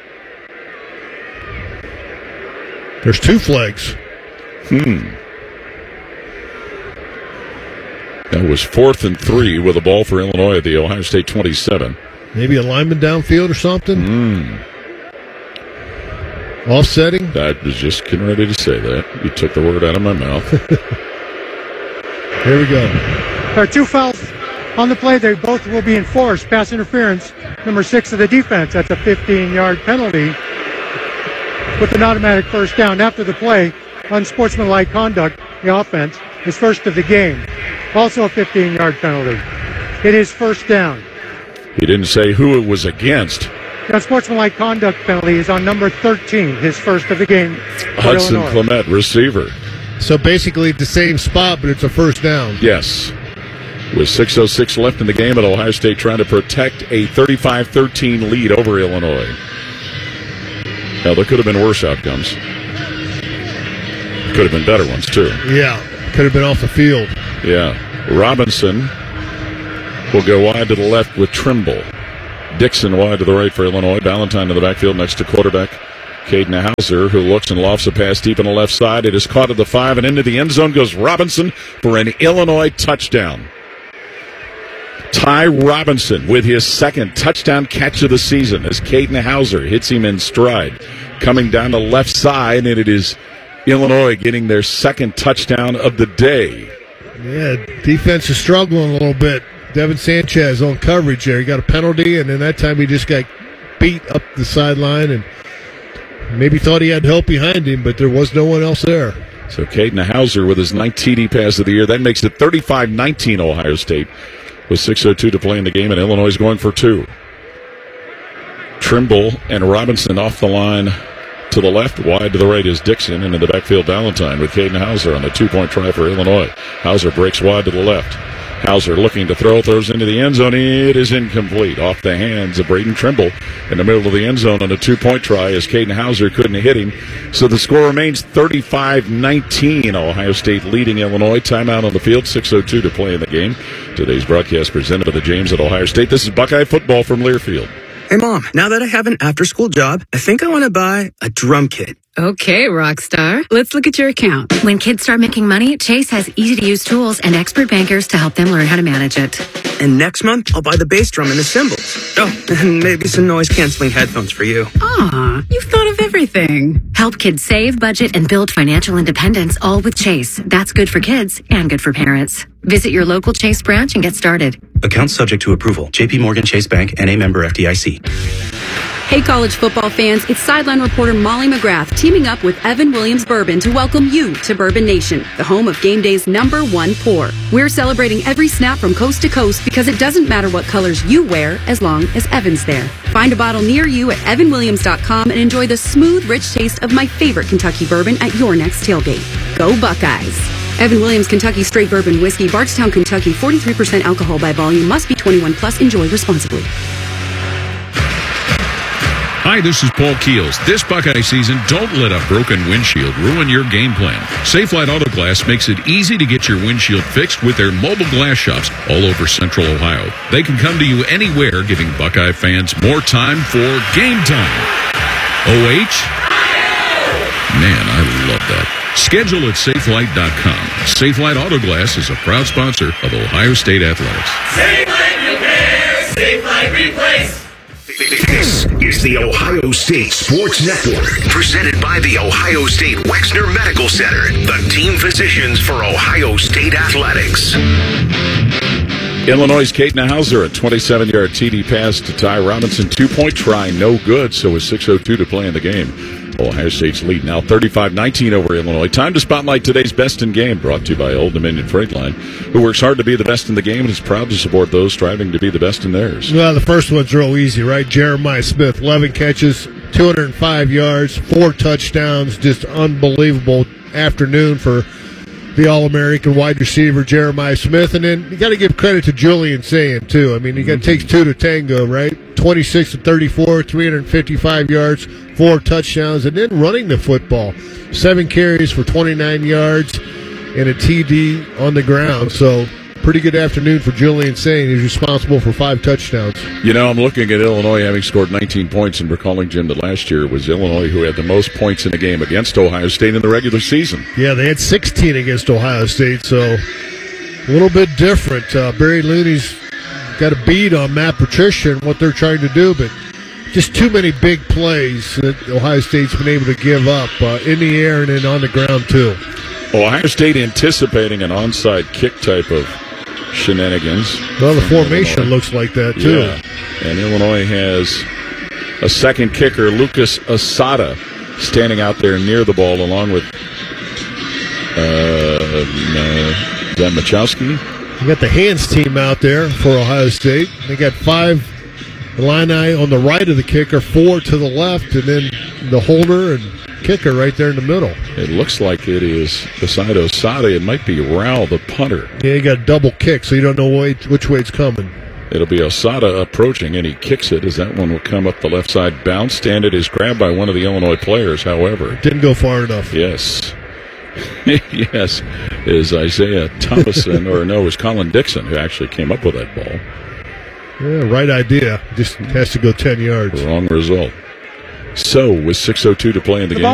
[SPEAKER 2] There's two flags.
[SPEAKER 1] Hmm. That was fourth and three with a ball for Illinois at the Ohio State twenty-seven.
[SPEAKER 2] Maybe a lineman downfield or something?
[SPEAKER 1] Hmm.
[SPEAKER 2] Offsetting?
[SPEAKER 1] I was just getting ready to say that. You took the word out of my mouth.
[SPEAKER 2] Here we go.
[SPEAKER 6] There are two fouls on the play. They both will be enforced. Pass interference, number six of the defense. That's a fifteen-yard penalty with an automatic first down. After the play, unsportsmanlike conduct, the offense, is first of the game. Also a fifteen-yard penalty. It is first down.
[SPEAKER 1] He didn't say who it was against.
[SPEAKER 6] That sportsmanlike conduct penalty is on number thirteen, his first of the game.
[SPEAKER 1] Hudson Clement, receiver.
[SPEAKER 2] So basically the same spot, but it's a first down.
[SPEAKER 1] Yes. With six oh six left in the game, and Ohio State trying to protect a thirty-five thirteen lead over Illinois. Now, there could have been worse outcomes. Could have been better ones, too.
[SPEAKER 2] Yeah, could have been off the field.
[SPEAKER 1] Yeah. Robinson will go wide to the left with Trimble. Dixon wide to the right for Illinois. Ballantyne in the backfield next to quarterback Caden Hauser, who looks and lofts a pass deep on the left side. It is caught at the five, and into the end zone goes Robinson for an Illinois touchdown. Ty Robinson with his second touchdown catch of the season as Caden Hauser hits him in stride. Coming down the left side, and it is Illinois getting their second touchdown of the day.
[SPEAKER 2] Yeah, defense is struggling a little bit. Devin Sanchez on coverage there. He got a penalty, and then that time he just got beat up the sideline and maybe thought he had help behind him, but there was no one else there.
[SPEAKER 1] So Caden Hauser with his ninth T D pass of the year. That makes it thirty-five nineteen Ohio State with six oh two to play in the game, and Illinois is going for two. Trimble and Robinson off the line to the left. Wide to the right is Dixon, and in the backfield Ballantyne with Caden Hauser on the two-point try for Illinois. Hauser breaks wide to the left. Hauser looking to throw, throws into the end zone. It is incomplete. Off the hands of Braden Trimble in the middle of the end zone on a two-point try as Caden Hauser couldn't hit him. So the score remains thirty-five nineteen. Ohio State leading Illinois. Timeout on the field. six oh two to play in the game. Today's broadcast presented by the James at Ohio State. This is Buckeye football from Learfield.
[SPEAKER 8] Hey, Mom, now that I have an after-school job, I think I want to buy a drum kit.
[SPEAKER 10] Okay, Rockstar. Let's look at your account.
[SPEAKER 23] When kids start making money, Chase has easy-to-use tools and expert bankers to help them learn how to manage it.
[SPEAKER 8] And next month, I'll buy the bass drum and the cymbals. Oh, and maybe some noise-canceling headphones for you.
[SPEAKER 10] Aw, you've thought of everything.
[SPEAKER 23] Help kids save, budget, and build financial independence, all with Chase. That's good for kids and good for parents. Visit your local Chase branch and get started.
[SPEAKER 24] Account subject to approval. J P Morgan Chase Bank, N A member F D I C.
[SPEAKER 10] Hey, college football fans, it's sideline reporter Molly McGrath teaming up with Evan Williams Bourbon to welcome you to Bourbon Nation, the home of game day's number one pour. We're celebrating every snap from coast to coast because it doesn't matter what colors you wear as long as Evan's there. Find a bottle near you at evan williams dot com and enjoy the smooth, rich taste of my favorite Kentucky bourbon at your next tailgate. Go Buckeyes! Evan Williams Kentucky Straight Bourbon Whiskey, Bardstown, Kentucky, forty-three percent alcohol by volume, must be twenty-one plus, enjoy responsibly.
[SPEAKER 4] Hi, this is Paul Keels. This Buckeye season, don't let a broken windshield ruin your game plan. Safelite Auto Glass makes it easy to get your windshield fixed with their mobile glass shops all over Central Ohio. They can come to you anywhere, giving Buckeye fans more time for game time. O H? Man, I love that. Schedule at safelite dot com. Safelite Auto Glass is a proud sponsor of Ohio State Athletics.
[SPEAKER 5] Safelite Repair, Safelite Replace. This is the Ohio State Sports Network, presented by the Ohio State Wexner Medical Center, the team physicians for Ohio State Athletics.
[SPEAKER 1] Illinois' Caden Hauser, a twenty-seven-yard T D pass to Ty Robinson. Two-point try, no good, so with six oh two to play in the game. Ohio State's lead now thirty-five nineteen over Illinois. Time to spotlight today's Best in Game, brought to you by Old Dominion Freight Line, who works hard to be the best in the game and is proud to support those striving to be the best in theirs.
[SPEAKER 2] Well, the first one's real easy, right? Jeremiah Smith, eleven catches, two hundred five yards, four touchdowns. Just unbelievable afternoon for the All-American wide receiver Jeremiah Smith. And then you got to give credit to Julian Sayin, too. I mean, you got to take two to tango, right? twenty-six to thirty-four, three hundred fifty-five yards, four touchdowns, and then running the football. Seven carries for twenty-nine yards and a T D on the ground. So pretty good afternoon for Julian Sayin. He's responsible for five touchdowns.
[SPEAKER 1] You know, I'm looking at Illinois having scored nineteen points and recalling, Jim, that last year it was Illinois who had the most points in a game against Ohio State in the regular season.
[SPEAKER 2] Yeah, they had sixteen against Ohio State, so a little bit different. Uh, Barry Looney's got a beat on Matt Patricia and what they're trying to do, but just too many big plays that Ohio State's been able to give up uh, in the air and then on the ground, too.
[SPEAKER 1] Ohio State anticipating an onside kick type of shenanigans.
[SPEAKER 2] Well, the formation Illinois. Looks like that, too.
[SPEAKER 1] Yeah. And Illinois has a second kicker, Lucas Asada, standing out there near the ball along with uh, uh, Dan Machowski.
[SPEAKER 2] You got the hands team out there for Ohio State. They got five Illini on the right of the kicker, four to the left, and then the holder and kicker right there in the middle.
[SPEAKER 1] It looks like it is beside Osada. It might be Rao, the punter.
[SPEAKER 2] Yeah, you got a double kick, so you don't know which way it's coming.
[SPEAKER 1] It'll be Osada approaching, and he kicks it as that one will come up the left side, bounced, and it is grabbed by one of the Illinois players, however.
[SPEAKER 2] Didn't go far enough.
[SPEAKER 1] Yes. Yes, is Isaiah Thomason, or no, it was Colin Dixon who actually came up with that ball.
[SPEAKER 2] Yeah, right idea. Just has to go ten yards.
[SPEAKER 1] Wrong result. So, with six oh two to play in the,
[SPEAKER 6] The
[SPEAKER 1] game,